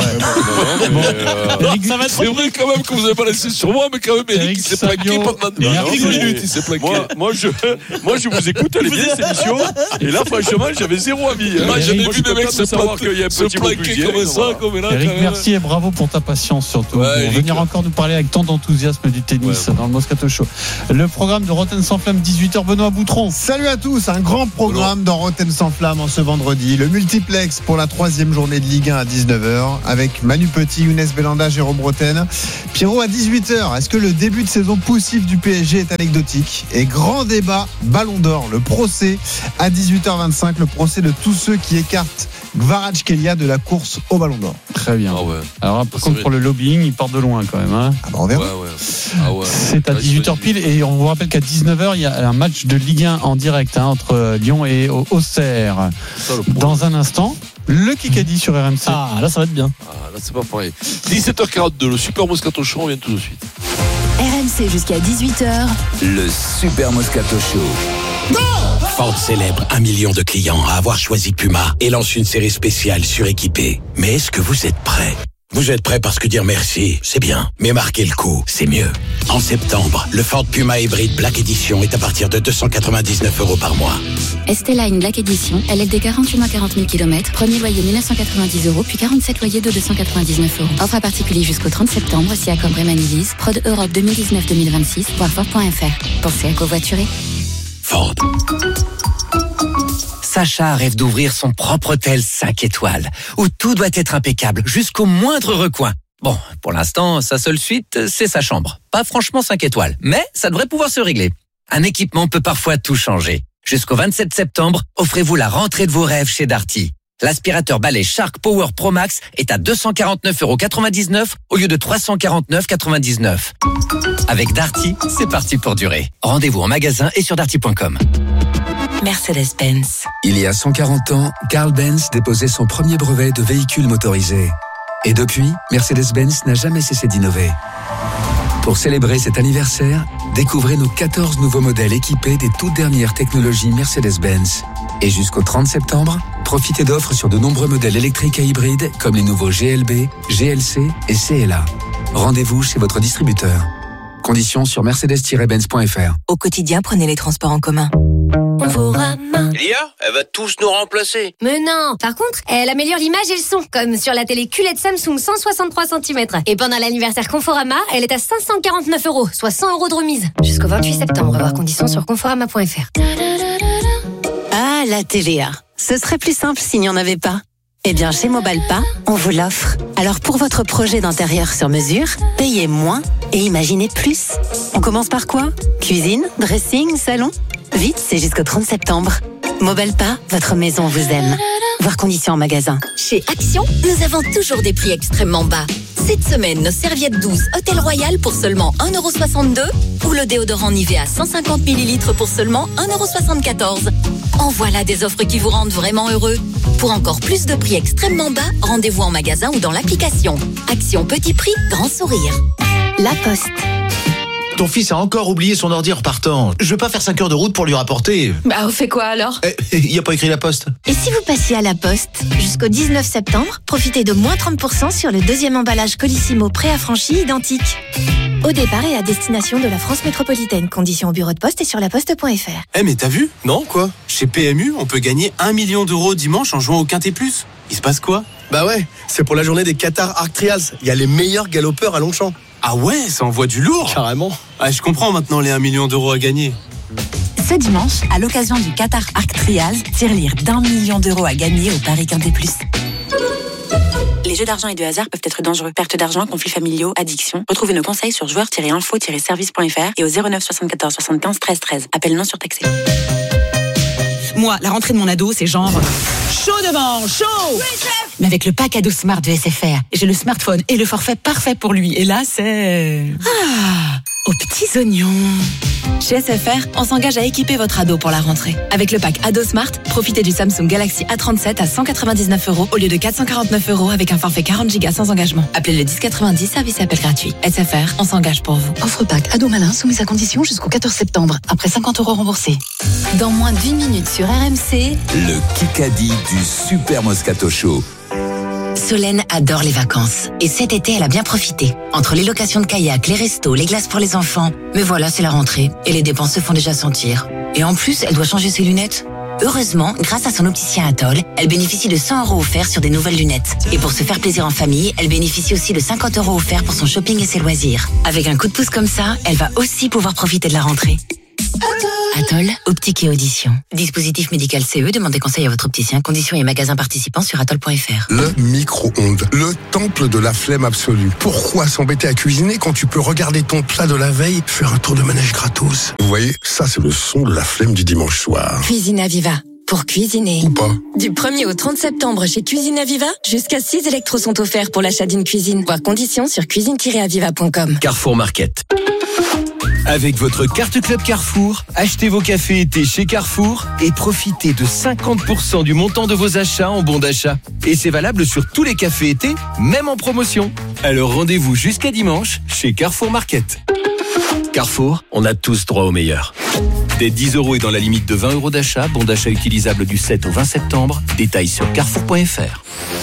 C'est vrai quand même que vous n'avez pas laissé sur moi, mais quand même Eric il s'est plaqué pendant dix minutes. Il s'est plaqué.
Moi, je, moi, je vous écoute, elle est bien cette émission. Et là, franchement, j'avais zéro avis.
Moi, j'avais vu des mecs se plaquer comme ça, comme là.
Eric, merci et bravo pour ta patience surtout.
Ouais,
pour venir encore nous parler avec tant d'enthousiasme du tennis ouais, dans le Moscato Show. Le programme de Rotten sans flamme, dix-huit heures, Benoît Boutron.
Salut à tous, un grand programme dans Rotten sans flamme en ce vendredi. Le multiplex pour la troisième journée de Ligue un à dix-neuf heures avec Manu Petit, Younes Belanda, Jérôme Roten. Pierrot à dix-huit heures. Est-ce que le début de saison poussif du P S G est anecdotique? Et grand débat, Ballon d'Or, le procès à dix-huit heures vingt-cinq, le procès de tous ceux qui écartent Kvaratskhelia de la course au Ballon d'Or.
Très bien.
Ah ouais.
Alors par contre pour le lobbying, il part de loin quand même. Hein.
Ah bah on verra.
Ouais, ouais. Ah ouais.
C'est à dix-huit heures pile et on vous rappelle qu'à dix-neuf heures il y a un match de Ligue un en direct hein, entre Lyon et Auxerre. Dans un instant, le Kikadi sur R M C.
Ah là ça va être bien.
Ah là c'est pas pareil. dix-sept heures quarante-deux, le Super Moscato Show, on vient tout de suite.
R M C jusqu'à dix-huit heures.
Le Super Moscato Show.
Ford célèbre un million de clients à avoir choisi Puma et lance une série spéciale suréquipée. Mais est-ce que vous êtes prêts? Vous êtes prêts parce que dire merci, c'est bien, mais marquer le coup, c'est mieux. En septembre, le Ford Puma Hybrid Black Edition est à partir de deux cent quatre-vingt-dix-neuf euros par mois.
Esteline Black Edition, L L D quarante-huit mois quarante mille kilomètres, premier loyer mille neuf cent quatre-vingt-dix euros, puis quarante-sept loyers de deux cent quatre-vingt-dix-neuf euros. Offre à particulier jusqu'au trente septembre, si accord Bremen-Lease, Prod Europe deux mille dix-neuf deux mille vingt-six, voir Ford point F R. Pensez à covoiturer.
Ford. Sacha rêve d'ouvrir son propre hôtel cinq étoiles, où tout doit être impeccable, jusqu'au moindre recoin. Bon, pour l'instant, sa seule suite, c'est sa chambre. Pas franchement cinq étoiles, mais ça devrait pouvoir se régler. Un équipement peut parfois tout changer. Jusqu'au vingt-sept septembre, offrez-vous la rentrée de vos rêves chez Darty. L'aspirateur balai Shark Power Pro Max est à deux cent quarante-neuf euros quatre-vingt-dix-neuf au lieu de trois cent quarante-neuf euros quatre-vingt-dix-neuf. Avec Darty, c'est parti pour durer. Rendez-vous en magasin et sur darty point com.
Mercedes-Benz.
Il y a cent quarante ans, Carl Benz déposait son premier brevet de véhicule motorisé. Et depuis, Mercedes-Benz n'a jamais cessé d'innover. Pour célébrer cet anniversaire, découvrez nos quatorze nouveaux modèles équipés des toutes dernières technologies Mercedes-Benz. Et jusqu'au trente septembre, profitez d'offres sur de nombreux modèles électriques et hybrides comme les nouveaux G L B, G L C et C L A. Rendez-vous chez votre distributeur. Conditions sur mercedes tiret benz point f r.
Au quotidien, prenez les transports en commun.
Conforama. L'I A, elle va tous nous remplacer.
Mais non, par contre, elle améliore l'image et le son, comme sur la télé Q L E D Samsung cent soixante-trois centimètres. Et pendant l'anniversaire Conforama, elle est à cinq cent quarante-neuf euros, soit cent euros de remise. Jusqu'au vingt-huit septembre, voir conditions sur conforama point f r.
Ah, la T V A. Ce serait plus simple s'il n'y en avait pas. Eh bien, chez Mobalpa, on vous l'offre. Alors, pour votre projet d'intérieur sur mesure, payez moins et imaginez plus. On commence par quoi? Cuisine, dressing, salon? Vite, c'est jusqu'au trente septembre. Mobalpa, votre maison vous aime. Voir conditions en magasin.
Chez Action, nous avons toujours des prix extrêmement bas. Cette semaine, nos serviettes douces Hôtel Royal pour seulement un euro soixante-deux ou le déodorant Nivea cent cinquante millilitres pour seulement un euro soixante-quatorze. En voilà des offres qui vous rendent vraiment heureux. Pour encore plus de prix extrêmement bas, rendez-vous en magasin ou dans l'application. Action petit prix, grand sourire.
La Poste.
Ton fils a encore oublié son ordi en repartant. Je veux pas faire cinq heures de route pour lui rapporter.
Bah, on fait quoi alors?
Eh, il y a pas écrit La Poste.
Et si vous passiez à La Poste? Jusqu'au dix-neuf septembre, profitez de moins trente pour cent sur le deuxième emballage Colissimo préaffranchi identique. Au départ et à destination de la France métropolitaine. Conditions au bureau de poste et sur laposte point f r.
Eh mais t'as vu? Non, quoi? Chez P M U, on peut gagner un million d'euros dimanche en jouant au Quintet Plus. Il se passe quoi?
Bah ouais, c'est pour la journée des Qatar Arc Trials. Il y a les meilleurs galopeurs à Longchamp.
Ah ouais, ça envoie du lourd.
Carrément.
Ah, je comprends maintenant les un million d'euros à gagner.
Ce dimanche, à l'occasion du Qatar Arc Trials, tirelire d'un million d'euros à gagner au Paris Quintet Plus. Les jeux d'argent et de hasard peuvent être dangereux. Perte d'argent, conflits familiaux, addiction. Retrouvez nos conseils sur joueurs tiret info tiret service point f r et au zéro neuf soixante-quatorze soixante-quinze treize treize. Appel non surtaxé.
Moi, la rentrée de mon ado, c'est genre chaud devant, chaud. Oui, mais avec le pack ado Smart de S F R, j'ai le smartphone et le forfait parfait pour lui. Et là, c'est ah, aux petits oignons.
Chez S F R, on s'engage à équiper votre ado pour la rentrée. Avec le pack Ado Smart, profitez du Samsung Galaxy A trente-sept à cent quatre-vingt-dix-neuf euros au lieu de quatre cent quarante-neuf euros avec un forfait quarante gigas sans engagement. Appelez le dix quatre-vingt-dix, service et appel gratuit. S F R, on s'engage pour vous.
Offre pack Ado Malin soumise à condition jusqu'au quatorze septembre. Après cinquante euros remboursés. Dans moins d'une minute sur R M C,
le Kikadi du Super Moscato Show.
Solène adore les vacances. Et cet été, elle a bien profité. Entre les locations de kayak, les restos, les glaces pour les enfants. Mais voilà, c'est la rentrée. Et les dépenses se font déjà sentir. Et en plus, elle doit changer ses lunettes. Heureusement, grâce à son opticien Atoll, elle bénéficie de cent euros offerts sur des nouvelles lunettes. Et pour se faire plaisir en famille, elle bénéficie aussi de cinquante euros offerts pour son shopping et ses loisirs. Avec un coup de pouce comme ça, elle va aussi pouvoir profiter de la rentrée. Atoll, optique et audition. Dispositif médical C E, demandez conseil à votre opticien. Conditions et magasins participants sur atoll point f r.
Le micro-ondes, le temple de la flemme absolue. Pourquoi s'embêter à cuisiner quand tu peux regarder ton plat de la veille, faire un tour de manège gratos? Vous voyez, ça c'est le son de la flemme du dimanche soir.
Cuisine Aviva. Pour cuisiner.
Ou pas.
Du premier au trente septembre chez Cuisine Aviva, jusqu'à six électros sont offerts pour l'achat d'une cuisine. Voir conditions sur cuisine tiret aviva point com.
Carrefour Market. Avec votre carte Club Carrefour, achetez vos cafés été chez Carrefour et profitez de cinquante pour cent du montant de vos achats en bons d'achat. Et c'est valable sur tous les cafés été, même en promotion. Alors rendez-vous jusqu'à dimanche chez Carrefour Market. Carrefour, on a tous droit au meilleur. Dès dix euros et dans la limite de vingt euros d'achat, bon d'achat utilisable du sept au vingt septembre. Détails sur carrefour point f r.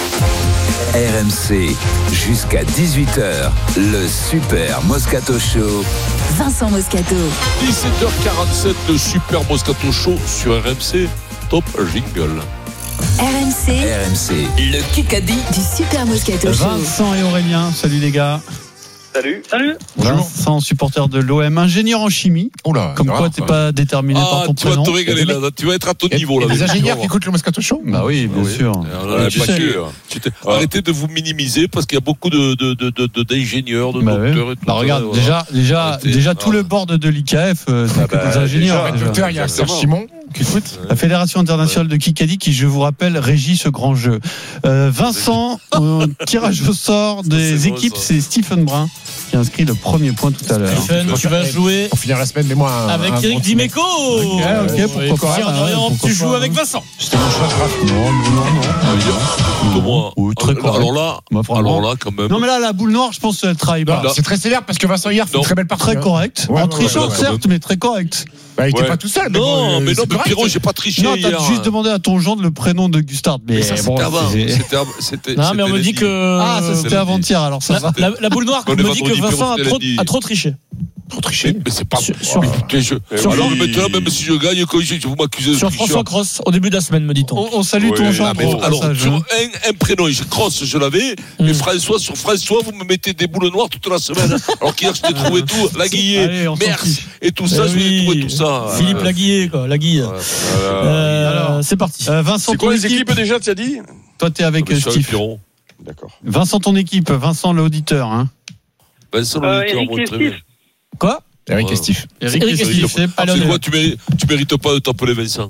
R M C, jusqu'à dix-huit heures, le Super Moscato Show.
Vincent Moscato.
dix-sept heures quarante-sept, le Super Moscato Show sur R M C. Top jingle.
R M C.
R M C.
Le Kikadi
du Super Moscato Show.
Vincent et Aurélien, salut les gars.
Salut. Salut.
Vincent, supporter de l'O M, ingénieur en chimie.
Oula,
comme quoi, t'es pas déterminé
ah,
par ton
tu
prénom.
vas te régaler là, tu vas être à ton
et,
niveau là.
Les ingénieurs qui écoutent le Moscato Show.
Bah oui, bien
ah,
sûr.
Oui. Alors, tu sais, que, tu ah. Arrêtez de vous minimiser parce qu'il y a beaucoup de, de, de, de, d'ingénieurs, de
bah
docteurs
oui.
et tout
bah
ça.
Regarde,
Voilà.
déjà, déjà,
Arrêtez.
déjà tout
ah.
le board de l'I K F, euh, c'est
ah
que
bah,
des ingénieurs.
Déjà, déjà. Docteur, il y a Serge Simon qui écoute.
La Fédération internationale de Kikadi qui, je vous rappelle, régit ce grand jeu. Euh, Vincent, euh, tirage au sort des
c'est
équipes,
bon,
c'est Stephen Brun qui a inscrit le premier point tout à l'heure.
Stephen, tu vas jouer
pour finir la semaine, mets-moi un,
avec
un
Eric Dimeco.
Ok, ok, pourquoi pas.
Si en Orient, tu joues avec Vincent.
C'était mon choix de draft.
Non, non, non.
Moi,
Ou très correct.
alors là,
Moi,
alors là, quand même.
Non, mais là, la boule noire, je pense qu'elle travaille pas.
C'est très sévère parce que Vincent hier fait une très belle partie.
Très correct.
Ouais,
En
ouais,
trichant,
ouais, ouais,
certes, mais très correct.
Bah, il était
Ouais.
pas tout seul.
Non,
bon,
mais
euh,
non,
c'est
mais
correct.
Pierrot, j'ai pas triché
Non,
hier.
t'as juste demandé à ton gendre le prénom de Gustave. Mais,
Mais ça, c'était
bon,
avant.
c'est-
C'était av- c'était-
Non, mais on
c'était
me dit
lundi.
que.
Ah, ça c'était avant-hier, alors ça va.
La, la boule noire
On
me
est
dit que
vendredi,
Vincent a
Pierrot,
trop,
c'était
a trop triché.
Trop triché.
Mais c'est pas.
Sur- sur-
Mais écoutez, je-
sur-
Alors
oui.
maintenant, même si je gagne, quand je, je vous m'accusez de
Sur
tricheur.
François Cross, au début de la semaine, me dit-on.
On, on salue
Ouais,
ton
ah,
gendre.
mais
au
alors,
passage,
sur
hein.
un, un prénom, je crosse, je l'avais,
Mm.
mais François, sur François, vous me mettez des boules noires toute la semaine. Alors qu'hier, je t'ai trouvé tout, la
Allez,
Guillet,
on s'en
Merce,
fiche.
et tout ça,
Eh
je vais
oui.
trouver tout ça.
Philippe
Euh,
Laguillet, quoi, Laguille.
voilà.
Euh,
Alors,
c'est parti.
Euh, Vincent,
C'est quoi
ton
les équipes déjà, tu as dit?
Toi, t'es avec
Ah, mais
euh,
ça,
Steve.
Pierrot.
D'accord.
Vincent, ton équipe. Vincent, l'auditeur. Hein.
Vincent,
Euh,
l'auditeur,
Eric
moi,
et
très bien.
Steve.
Quoi
Eric
Ouais.
et Steve.
Eric,
Eric et Steve,
c'est pas
allez,
C'est
on y
quoi,
va.
tu mérites, tu mérites pas de t'appeler Vincent.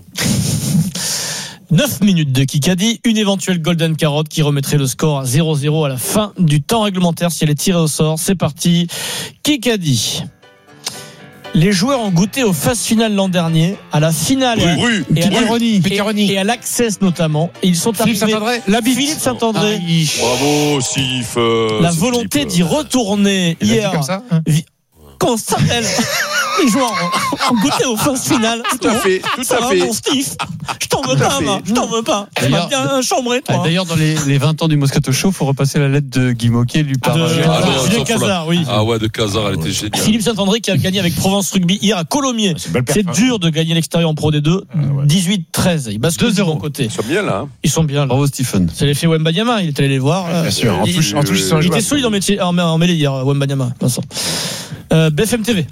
neuf minutes de Kikadi, une éventuelle Golden Carotte qui remettrait le score à zéro zéro à la fin du temps réglementaire si elle est tirée au sort. C'est parti. Kikadi. Les joueurs ont goûté aux phases finales l'an dernier, à la finale et à,
Rue,
et à,
Piccaroni.
et, et à l'Access notamment. Et ils sont
Philippe
arrivés.
Saint-André.
La Philippe Saint-André.
Bravo, Sif. euh,
La
c'est
volonté
Philippe.
d'y retourner
Il a dit
hier.
comme ça.
Vi- Comment ça s'appelle? Les joueurs ont, ont goûté aux phases finales.
Tout à fait, tout
Ça
à
va,
fait.
mon Steve. Je t'en veux
Tout à
pas,
fait.
moi. Je t'en veux pas. Tu m'as
D'ailleurs-
bien chambré,
Ah,
toi.
D'ailleurs, dans les, les vingt ans du Moscato Show, faut repasser la lettre de Guy Moquet, lu par.
De-
euh,
Ah,
non,
Julien
ça, faut
Cazard, oui.
Ah ouais, de Cazard, elle était géniale.
Philippe Saint-André qui a gagné avec Provence Rugby hier à Colomiers.
C'est une belle
C'est
perf,
dur de gagner l'extérieur en Pro D deux.
Ah, ouais.
dix-huit treize. Ils basculent
deux
de
zéro.
bon côté.
Ils sont bien là. hein.
Ils sont bien là.
Bravo, Stephen.
C'est l'effet Wembanyama. Il est allé les voir. là.
Bien sûr. En
Il-
touche, en touche, c'est un
Il
joueur.
était solide en, métier, en, en mêlée hier, Wembanyama, Vincent. Euh, B F M T V.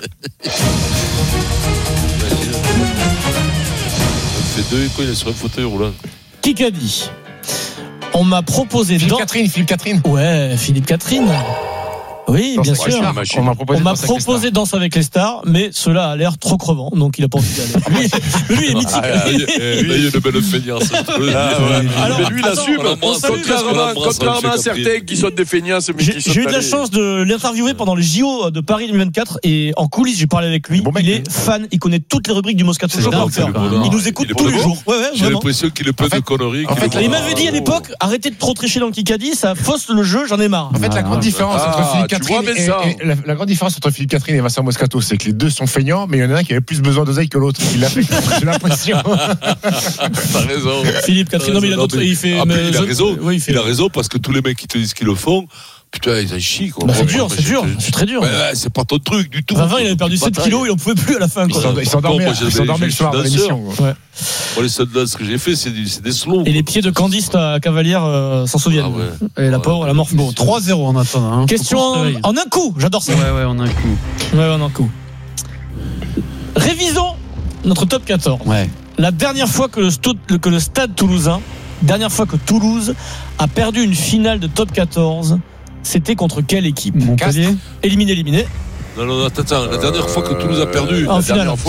Il fait deux, quoi, il est sur un fauteuil roulant.
Kikadi. On m'a proposé
Philippe
dans...
Catherine, Philippe Catherine.
Ouais, Philippe Catherine. Oui, bien sûr.
On m'a proposé,
on m'a proposé Danse avec les stars, mais cela a l'air trop crevant, donc il a pas envie d'aller. Lui, mais lui il est mythique.
Ah, il y a une belle feignasse.
Mais lui, il assume. Contrairement à certains qui sont des feignasses.
J'ai eu de la chance de l'interviewer pendant les J O de Paris deux mille vingt-quatre et en coulisses, j'ai parlé avec lui. Il est fan, il connaît toutes les rubriques du Moscato Show. Il nous écoute tous les jours.
J'ai l'impression qu'il est plein de conneries.
Il m'avait dit à l'époque, arrêtez de trop tricher dans le Kikadi, ça fausse le jeu, j'en ai marre.
En fait, la grande différence entre Philippe Catherine et, et la, la grande différence entre Philippe Catherine et Vincent Moscato, c'est que les deux sont feignants, mais il y en a un qui avait plus besoin d'oseille que l'autre. Il l'a fait, j'ai l'impression.
T'as raison.
Philippe Catherine, non, mais il a d'autres. Il fait.
Après, il a raison. Oui, il, fait... il a raison parce que tous les mecs qui te disent qu'ils le font. Putain, ils en chient, quoi.
Bah, c'est dur, c'est dur, c'est très dur.
Ouais, c'est pas ton truc du tout.
Vingt, il avait perdu sept kilos, il en pouvait plus à la fin, quoi.
Il s'endormait, il s'endormait le soir de l'émission.
Ouais. Moi, les seules danses que j'ai fait, c'est des, des slow.
Et les pieds de Candice à Cavalière euh, s'en souviennent. Ah ouais. Et la pauvre, la morphe.
Bon, trois zéro en attendant. Hein.
Question en, en un coup, j'adore ça.
Ouais, ouais, en un coup.
Ouais, en un coup. Révisons notre top quatorze.
Ouais.
La dernière fois que le, sto- que le Stade Toulousain, dernière fois que Toulouse a perdu une finale de top quatorze, c'était contre quelle équipe?
Montpellier.
Éliminé, éliminé.
Non, non, attends, attends. La dernière fois que Toulouse a perdu.
En finale.